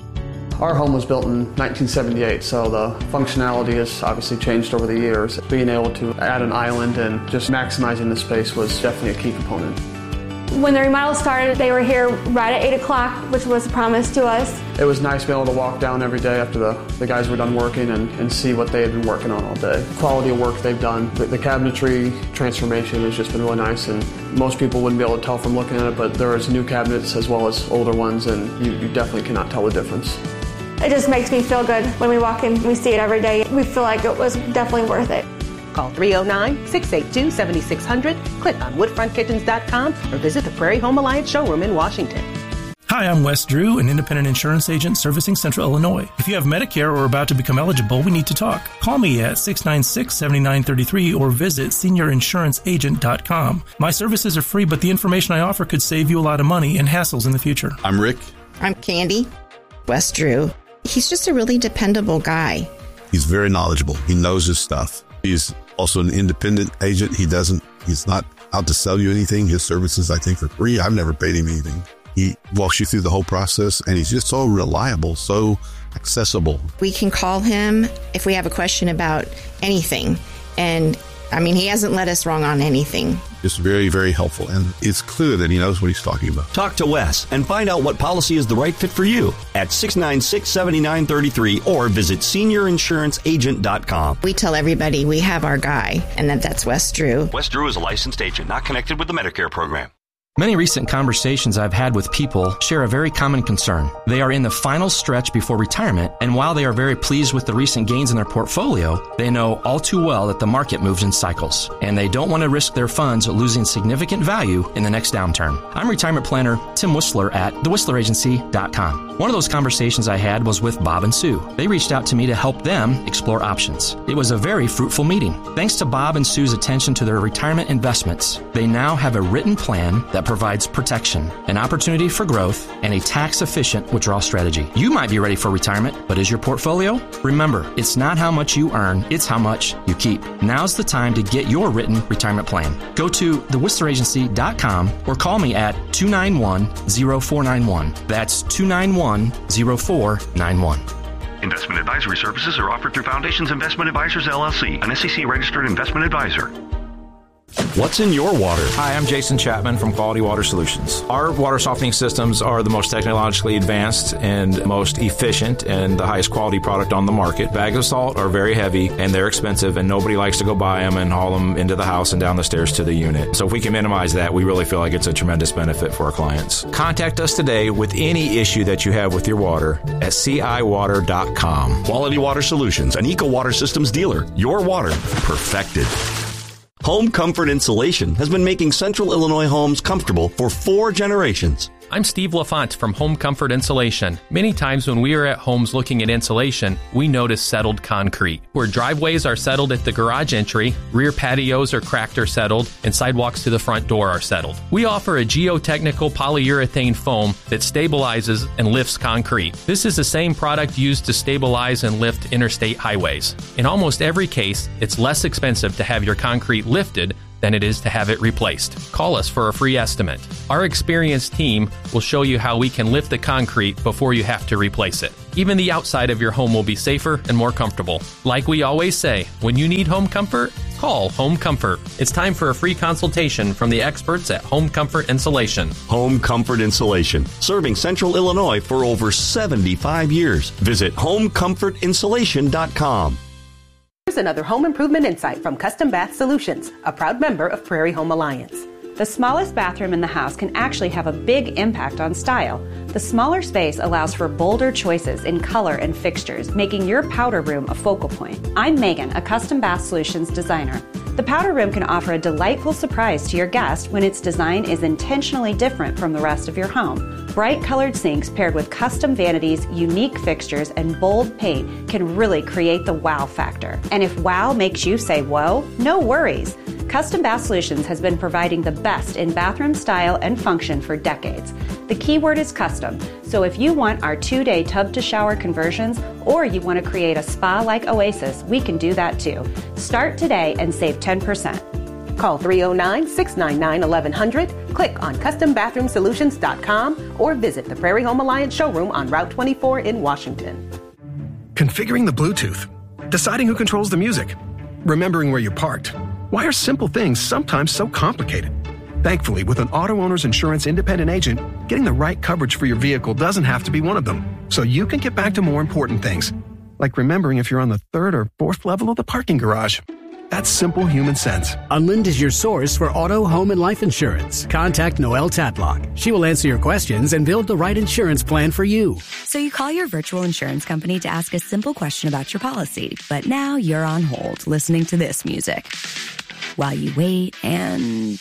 Our home was built in nineteen seventy-eight, so the functionality has obviously changed over the years. Being able to add an island and just maximizing the space was definitely a key component. When the remodel started, they were here right at eight o'clock, which was a promise to us. It was nice being able to walk down every day after the, the guys were done working and, and see what they had been working on all day. The quality of work they've done. The, the cabinetry transformation has just been really nice, and most people wouldn't be able to tell from looking at it, but there is new cabinets as well as older ones, and you, you definitely cannot tell the difference. It just makes me feel good when we walk in, we see it every day. We feel like it was definitely worth it. Call three oh nine, six eight two, seven six zero zero, click on woodfront kitchens dot com, or visit the Prairie Home Alliance showroom in Washington. Hi, I'm Wes Drew, an independent insurance agent servicing Central Illinois. If you have Medicare or are about to become eligible, we need to talk. Call me at six nine six, seven nine three three or visit senior insurance agent dot com. My services are free, but the information I offer could save you a lot of money and hassles in the future. I'm Rick. I'm Candy. Wes Drew. He's just a really dependable guy. He's very knowledgeable. He knows his stuff. He's also an independent agent. He doesn't, he's not out to sell you anything. His services, I think, are free. I've never paid him anything. He walks you through the whole process, and he's just so reliable, so accessible. We can call him if we have a question about anything. And I mean, he hasn't led us wrong on anything. Just very, very helpful. And it's clear that he knows what he's talking about. Talk to Wes and find out what policy is the right fit for you at six nine six, seven nine three three or visit senior insurance agent dot com. We tell everybody we have our guy, and that that's Wes Drew. Wes Drew is a licensed agent, not connected with the Medicare program. Many recent conversations I've had with people share a very common concern. They are in the final stretch before retirement, and while they are very pleased with the recent gains in their portfolio, they know all too well that the market moves in cycles, and they don't want to risk their funds losing significant value in the next downturn. I'm retirement planner Tim Whistler at the whistler agency dot com. One of those conversations I had was with Bob and Sue. They reached out to me to help them explore options. It was a very fruitful meeting. Thanks to Bob and Sue's attention to their retirement investments, they now have a written plan that provides protection, an opportunity for growth, and a tax-efficient withdrawal strategy. You might be ready for retirement, but is your portfolio? Remember, it's not how much you earn, it's how much you keep. Now's the time to get your written retirement plan. Go to the whistler agency dot com or call me at two nine one, zero four nine one. That's two nine one, zero four nine one. Investment advisory services are offered through Foundations Investment Advisors, L L C, an S E C-registered investment advisor. What's in your water? Hi, I'm Jason Chapman from Quality Water Solutions. Our water softening systems are the most technologically advanced and most efficient and the highest quality product on the market. Bags of salt are very heavy and they're expensive, and nobody likes to go buy them and haul them into the house and down the stairs to the unit. So if we can minimize that, we really feel like it's a tremendous benefit for our clients. Contact us today with any issue that you have with your water at C I water dot com. Quality Water Solutions, an Eco Water Systems dealer. Your water perfected. Home Comfort Insulation has been making Central Illinois homes comfortable for four generations. I'm Steve LaFont from Home Comfort Insulation. Many times when we are at homes looking at insulation, we notice settled concrete. Where driveways are settled at the garage entry, rear patios are cracked or settled, and sidewalks to the front door are settled. We offer a geotechnical polyurethane foam that stabilizes and lifts concrete. This is the same product used to stabilize and lift interstate highways. In almost every case, it's less expensive to have your concrete lifted than it is to have it replaced. Call us for a free estimate. Our experienced team will show you how we can lift the concrete before you have to replace it. Even the outside of your home will be safer and more comfortable. Like we always say, when you need home comfort, call Home Comfort. It's time for a free consultation from the experts at Home Comfort Insulation. Home Comfort Insulation, serving Central Illinois for over seventy-five years. Visit home comfort insulation dot com. Here's another home improvement insight from Custom Bath Solutions, a proud member of Prairie Home Alliance. The smallest bathroom in the house can actually have a big impact on style. The smaller space allows for bolder choices in color and fixtures, making your powder room a focal point. I'm Megan, a Custom Bath Solutions designer. The powder room can offer a delightful surprise to your guest when its design is intentionally different from the rest of your home. Bright colored sinks paired with custom vanities, unique fixtures, and bold paint can really create the wow factor. And if wow makes you say whoa, no worries. Custom Bath Solutions has been providing the best in bathroom style and function for decades. The key word is custom, so if you want our two-day tub-to-shower conversions or you want to create a spa-like oasis, we can do that too. Start today and save ten percent. Call three oh nine, six nine nine, eleven hundred, click on custom bathroom solutions dot com, or visit the Prairie Home Alliance showroom on Route twenty-four in Washington. Configuring the Bluetooth, deciding who controls the music, remembering where you parked. Why are simple things sometimes so complicated? Thankfully, with an auto owner's insurance independent agent, getting the right coverage for your vehicle doesn't have to be one of them. So you can get back to more important things, like remembering if you're on the third or fourth level of the parking garage. That's simple human sense. Unlind is your source for auto, home, and life insurance. Contact Noelle Tatlock. She will answer your questions and build the right insurance plan for you. So you call your virtual insurance company to ask a simple question about your policy, but now you're on hold listening to this music. While you wait and...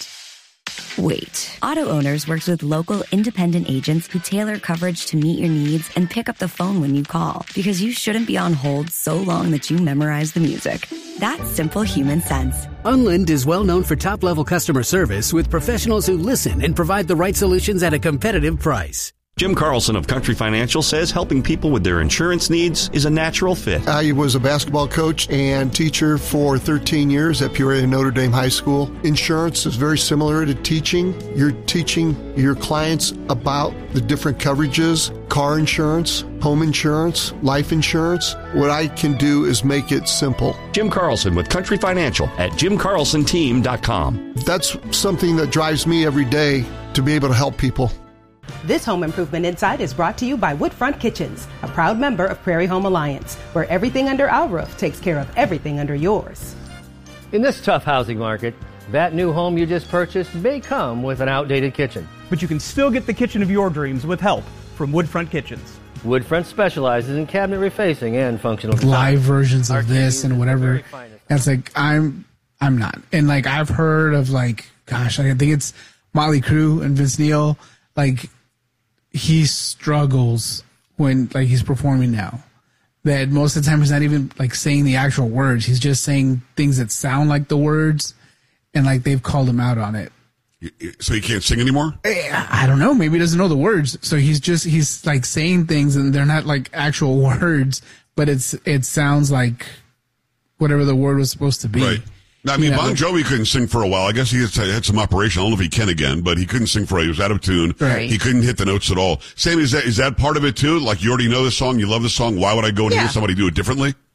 wait. Auto Owners works with local independent agents who tailor coverage to meet your needs and pick up the phone when you call, because you shouldn't be on hold so long that you memorize the music. That's simple human sense. Unlind is well known for top-level customer service with professionals who listen and provide the right solutions at a competitive price. Jim Carlson of Country Financial says helping people with their insurance needs is a natural fit. I was a basketball coach and teacher for thirteen years at Peoria Notre Dame High School. Insurance is very similar to teaching. You're teaching your clients about the different coverages, car insurance, home insurance, life insurance. What I can do is make it simple. Jim Carlson with Country Financial at jim carlson team dot com. That's something that drives me every day, to be able to help people. This Home Improvement Insight is brought to you by Woodfront Kitchens, a proud member of Prairie Home Alliance, where everything under our roof takes care of everything under yours. In this tough housing market, that new home you just purchased may come with an outdated kitchen. But you can still get the kitchen of your dreams with help from Woodfront Kitchens. Woodfront specializes in cabinet refacing and functional design. Live versions of this and whatever. And it's like, I'm, I'm not. And like, I've heard of like, gosh, I think it's Motley Crue and Vince Neil, like, he struggles when like he's performing now. That most of the time he's not even like saying the actual words. He's just saying things that sound like the words, and like they've called him out on it. So he can't sing anymore? I don't know. Maybe he doesn't know the words. So he's just he's like saying things and they're not like actual words, but it's it sounds like whatever the word was supposed to be. Right. Now, I mean, You know, Bon Jovi couldn't sing for a while. I guess he had, had some operation. I don't know if he can again, but he couldn't sing for a while. He was out of tune. Right. He couldn't hit the notes at all. Sam, is that is that part of it too? Like, you already know the song, you love the song. Why would I go and Yeah. hear somebody do it differently?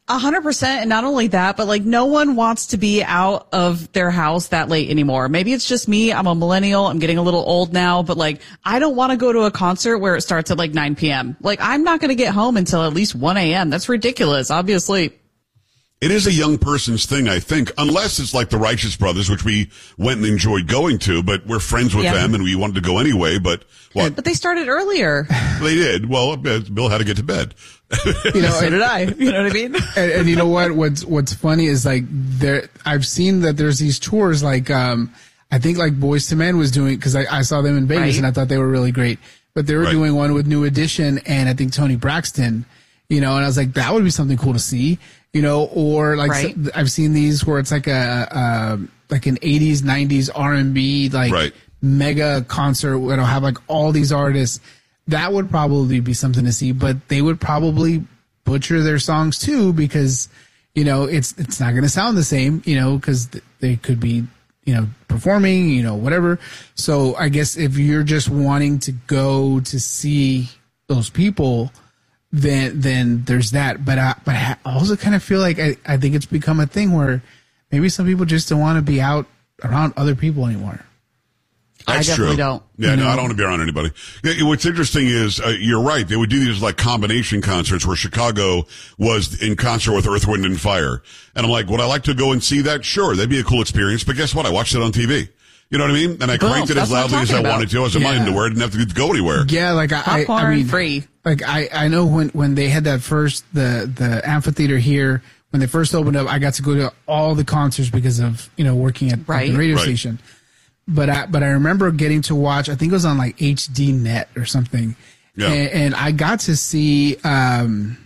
A hundred percent. And not only that, but like no one wants to be out of their house that late anymore. Maybe it's just me. I'm a millennial. I'm getting a little old now, but like I don't want to go to a concert where it starts at like nine p.m. Like I'm not going to get home until at least one a.m. That's ridiculous. Obviously. It is a young person's thing, I think, unless it's like the Righteous Brothers, which we went and enjoyed going to, but we're friends with Yeah. them and we wanted to go anyway. But what? But they started earlier. They did. Well, Bill had to get to bed. You know, so did I. You know what I mean? and, and you know what? What's what's funny is like there. I've seen that there's these tours. Like um, I think like Boyz two Men was doing because I, I saw them in Vegas Right. and I thought they were really great. But they were Right. doing one with New Edition and I think Tony Braxton. You know, and I was like, that would be something cool to see. You know, or like Right. so, I've seen these where it's like a, a like an eighties, nineties R and B like Right. mega concert where it'll have like all these artists. That would probably be something to see, but they would probably butcher their songs too because, you know, it's it's not going to sound the same, you know, because th- they could be, you know, performing, you know, whatever. So I guess if you're just wanting to go to see those people, then then there's that. But I, but I also kind of feel like I, I think it's become a thing where maybe some people just don't want to be out around other people anymore. That's I definitely true. don't. Yeah, You no, know? I don't want to be around anybody. Yeah, what's interesting is, uh, you're right. They would do these like combination concerts where Chicago was in concert with Earth, Wind, and Fire. And I'm like, would I like to go and see that? Sure, that'd be a cool experience. But guess what? I watched it on T V. You know what I mean? And I Boom, cranked it that's as what I'm loudly as I talking about. wanted to. I was in my Yeah. underwear. Didn't have to go anywhere. Yeah, like I, I, Popcorn I mean, free. Like I, I know when, when they had that first the the amphitheater here when they first opened up, I got to go to all the concerts because of you know working at, Right. at the radio Right. station. But I but I remember getting to watch. I think it was on like H D Net or something. Yeah. And, and I got to see. Um,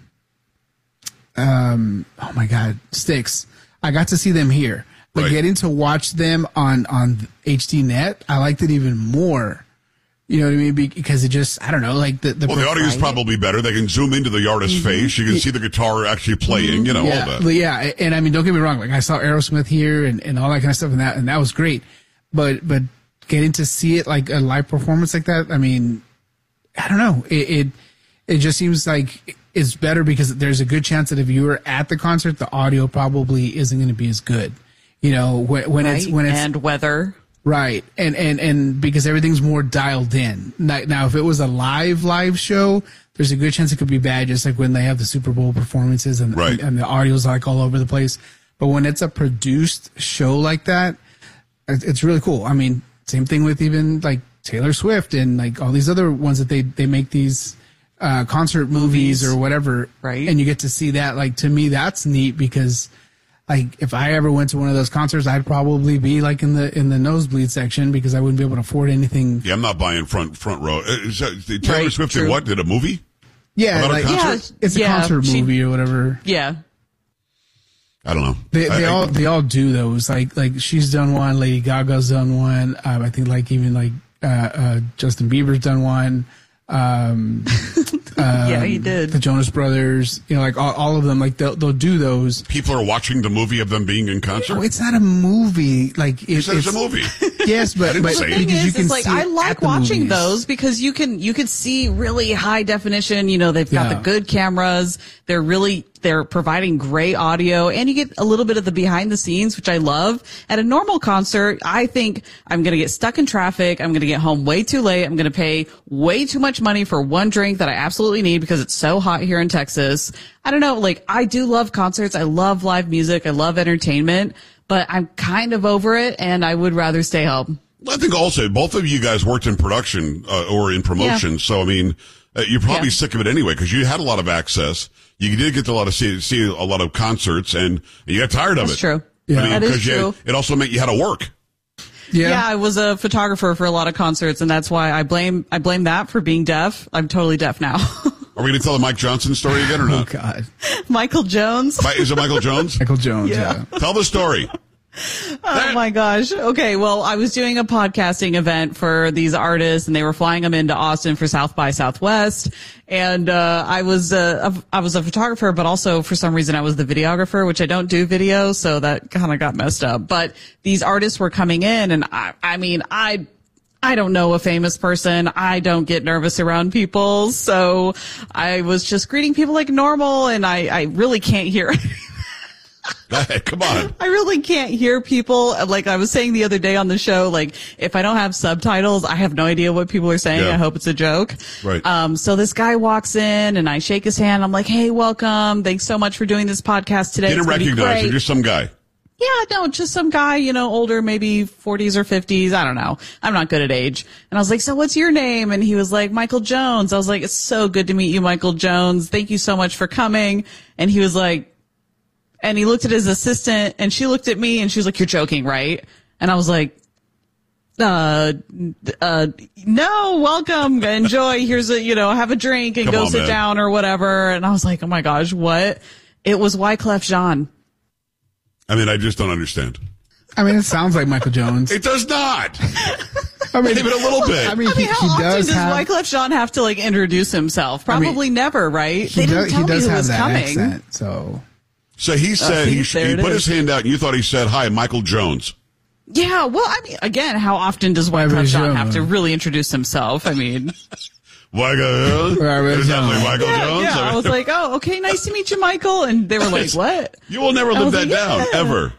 um. Oh my God, Styx. I got to see them here. But Right. getting to watch them on on H D Net, I liked it even more. You know what I mean? Be- Because it just, I don't know, like the the. Well, the audio is probably better. They can zoom into the artist's face. You can see the guitar actually playing, you know, yeah, all that. but yeah, and I mean, don't get me wrong. Like I saw Aerosmith here and, and all that kind of stuff, and that and that was great. But but getting to see it like a live performance like that, I mean, I don't know. It it, it just seems like it's better because there's a good chance that if you were at the concert, the audio probably isn't going to be as good. You know, when, when it's Right. when it's and weather. right, and and and because everything's more dialed in. Now, now, if it was a live live show, there's a good chance it could be bad, just like when they have the Super Bowl performances and Right. and, and the audio's like all over the place. But when it's a produced show like that, it- it's really cool. I mean, same thing with even like Taylor Swift and like all these other ones that they they make these uh, concert movies, movies or whatever, right? And you get to see that. Like to me, that's neat because. Like if I ever went to one of those concerts, I'd probably be like in the in the nosebleed section because I wouldn't be able to afford anything. Yeah, I'm not buying front front row. Uh, Is that, Taylor Right, Swift did true. what? Did a movie? Yeah, About a like, concert? it's a Yeah, concert she- movie or whatever. Yeah. I don't know. They they I- I- all they all do those. Like like she's done one, Lady Gaga's done one. Um, I think like even like uh, uh, Justin Bieber's done one. Um, Yeah, he did. The Jonas Brothers, you know, like all, all of them. Like they'll they'll do those. People are watching the movie of them being in concert. Oh, it's not a movie. Like You it, said it's a movie. Yes, I but didn't but say it. because thing you is, can is like see I it like at the watching movies. those because you can you can see really high definition. You know, they've got Yeah. the good cameras. They're really they're providing great audio, and you get a little bit of the behind the scenes, which I love. At a normal concert, I think I'm going to get stuck in traffic. I'm going to get home way too late. I'm going to pay way too much money for one drink that I absolutely need because it's so hot here in Texas. I don't know. Like I do love concerts. I love live music. I love entertainment, but I'm kind of over it, and I would rather stay home. I think also both of you guys worked in production uh, or in promotion, Yeah. so I mean, uh, you're probably Yeah. sick of it anyway because you had a lot of access. You did get to a lot of see, see a lot of concerts, and you got tired of That's it. true. Yeah. I mean, That is 'cause you- true. it also meant you had to work. Yeah. Yeah, I was a photographer for a lot of concerts, and that's why I blame I blame that for being deaf. I'm totally deaf now. Are we going to tell the Mike Johnson story again or Oh not? God, Michael Jones. Mi- Is it Michael Jones? Michael Jones. Yeah. Yeah. Tell the story. Oh my gosh. Okay. Well, I was doing a podcasting event for these artists and they were flying them into Austin for South by Southwest. And, uh, I was, uh, a, I was a photographer, but also for some reason I was the videographer, which I don't do video. So that kind of got messed up. But these artists were coming in and I, I mean, I, I don't know a famous person. I don't get nervous around people. So I was just greeting people like normal, and I, I really can't hear. Go ahead, come on. I really can't hear people. Like I was saying the other day on the show, like if I don't have subtitles, I have no idea what people are saying. Yeah. I hope it's a joke. Right. Um, so this guy walks in and I shake his hand. I'm like, hey, welcome. Thanks so much for doing this podcast today. Didn't It's gonna be recognize great. him, just some guy. Yeah, no, just some guy, you know, older, maybe forties or fifties. I don't know. I'm not good at age. And I was like, so what's your name? And he was like, Michael Jones. I was like, it's so good to meet you, Michael Jones. Thank you so much for coming. And he was like, and he looked at his assistant and she looked at me and she was like, you're joking, right? And I was like, uh, uh, no, welcome, enjoy. Here's a, you know, have a drink and Come go on, sit man. down or whatever. And I was like, oh my gosh, what? It was Wyclef Jean. I mean, I just don't understand. I mean, it sounds like Michael Jones. It does not. I mean, Even a little bit. I mean, I mean, he, how he often does does have. Wyclef Jean have to like introduce himself? Probably I mean, never, right? He, They do, didn't tell he does me who have was that coming. accent, so. So he said, see, he, sh- there he it put is. his hand out and you thought he said, hi, Michael Jones. Yeah, well, I mean, again, how often does Wyclef Michael Jean Jones. have to really introduce himself? I mean, Michael Jones? Is that like Michael yeah, Jones? yeah. I was like, oh, okay, nice to meet you, Michael. And they were like, what? You will never I live was that like, down, yeah. ever.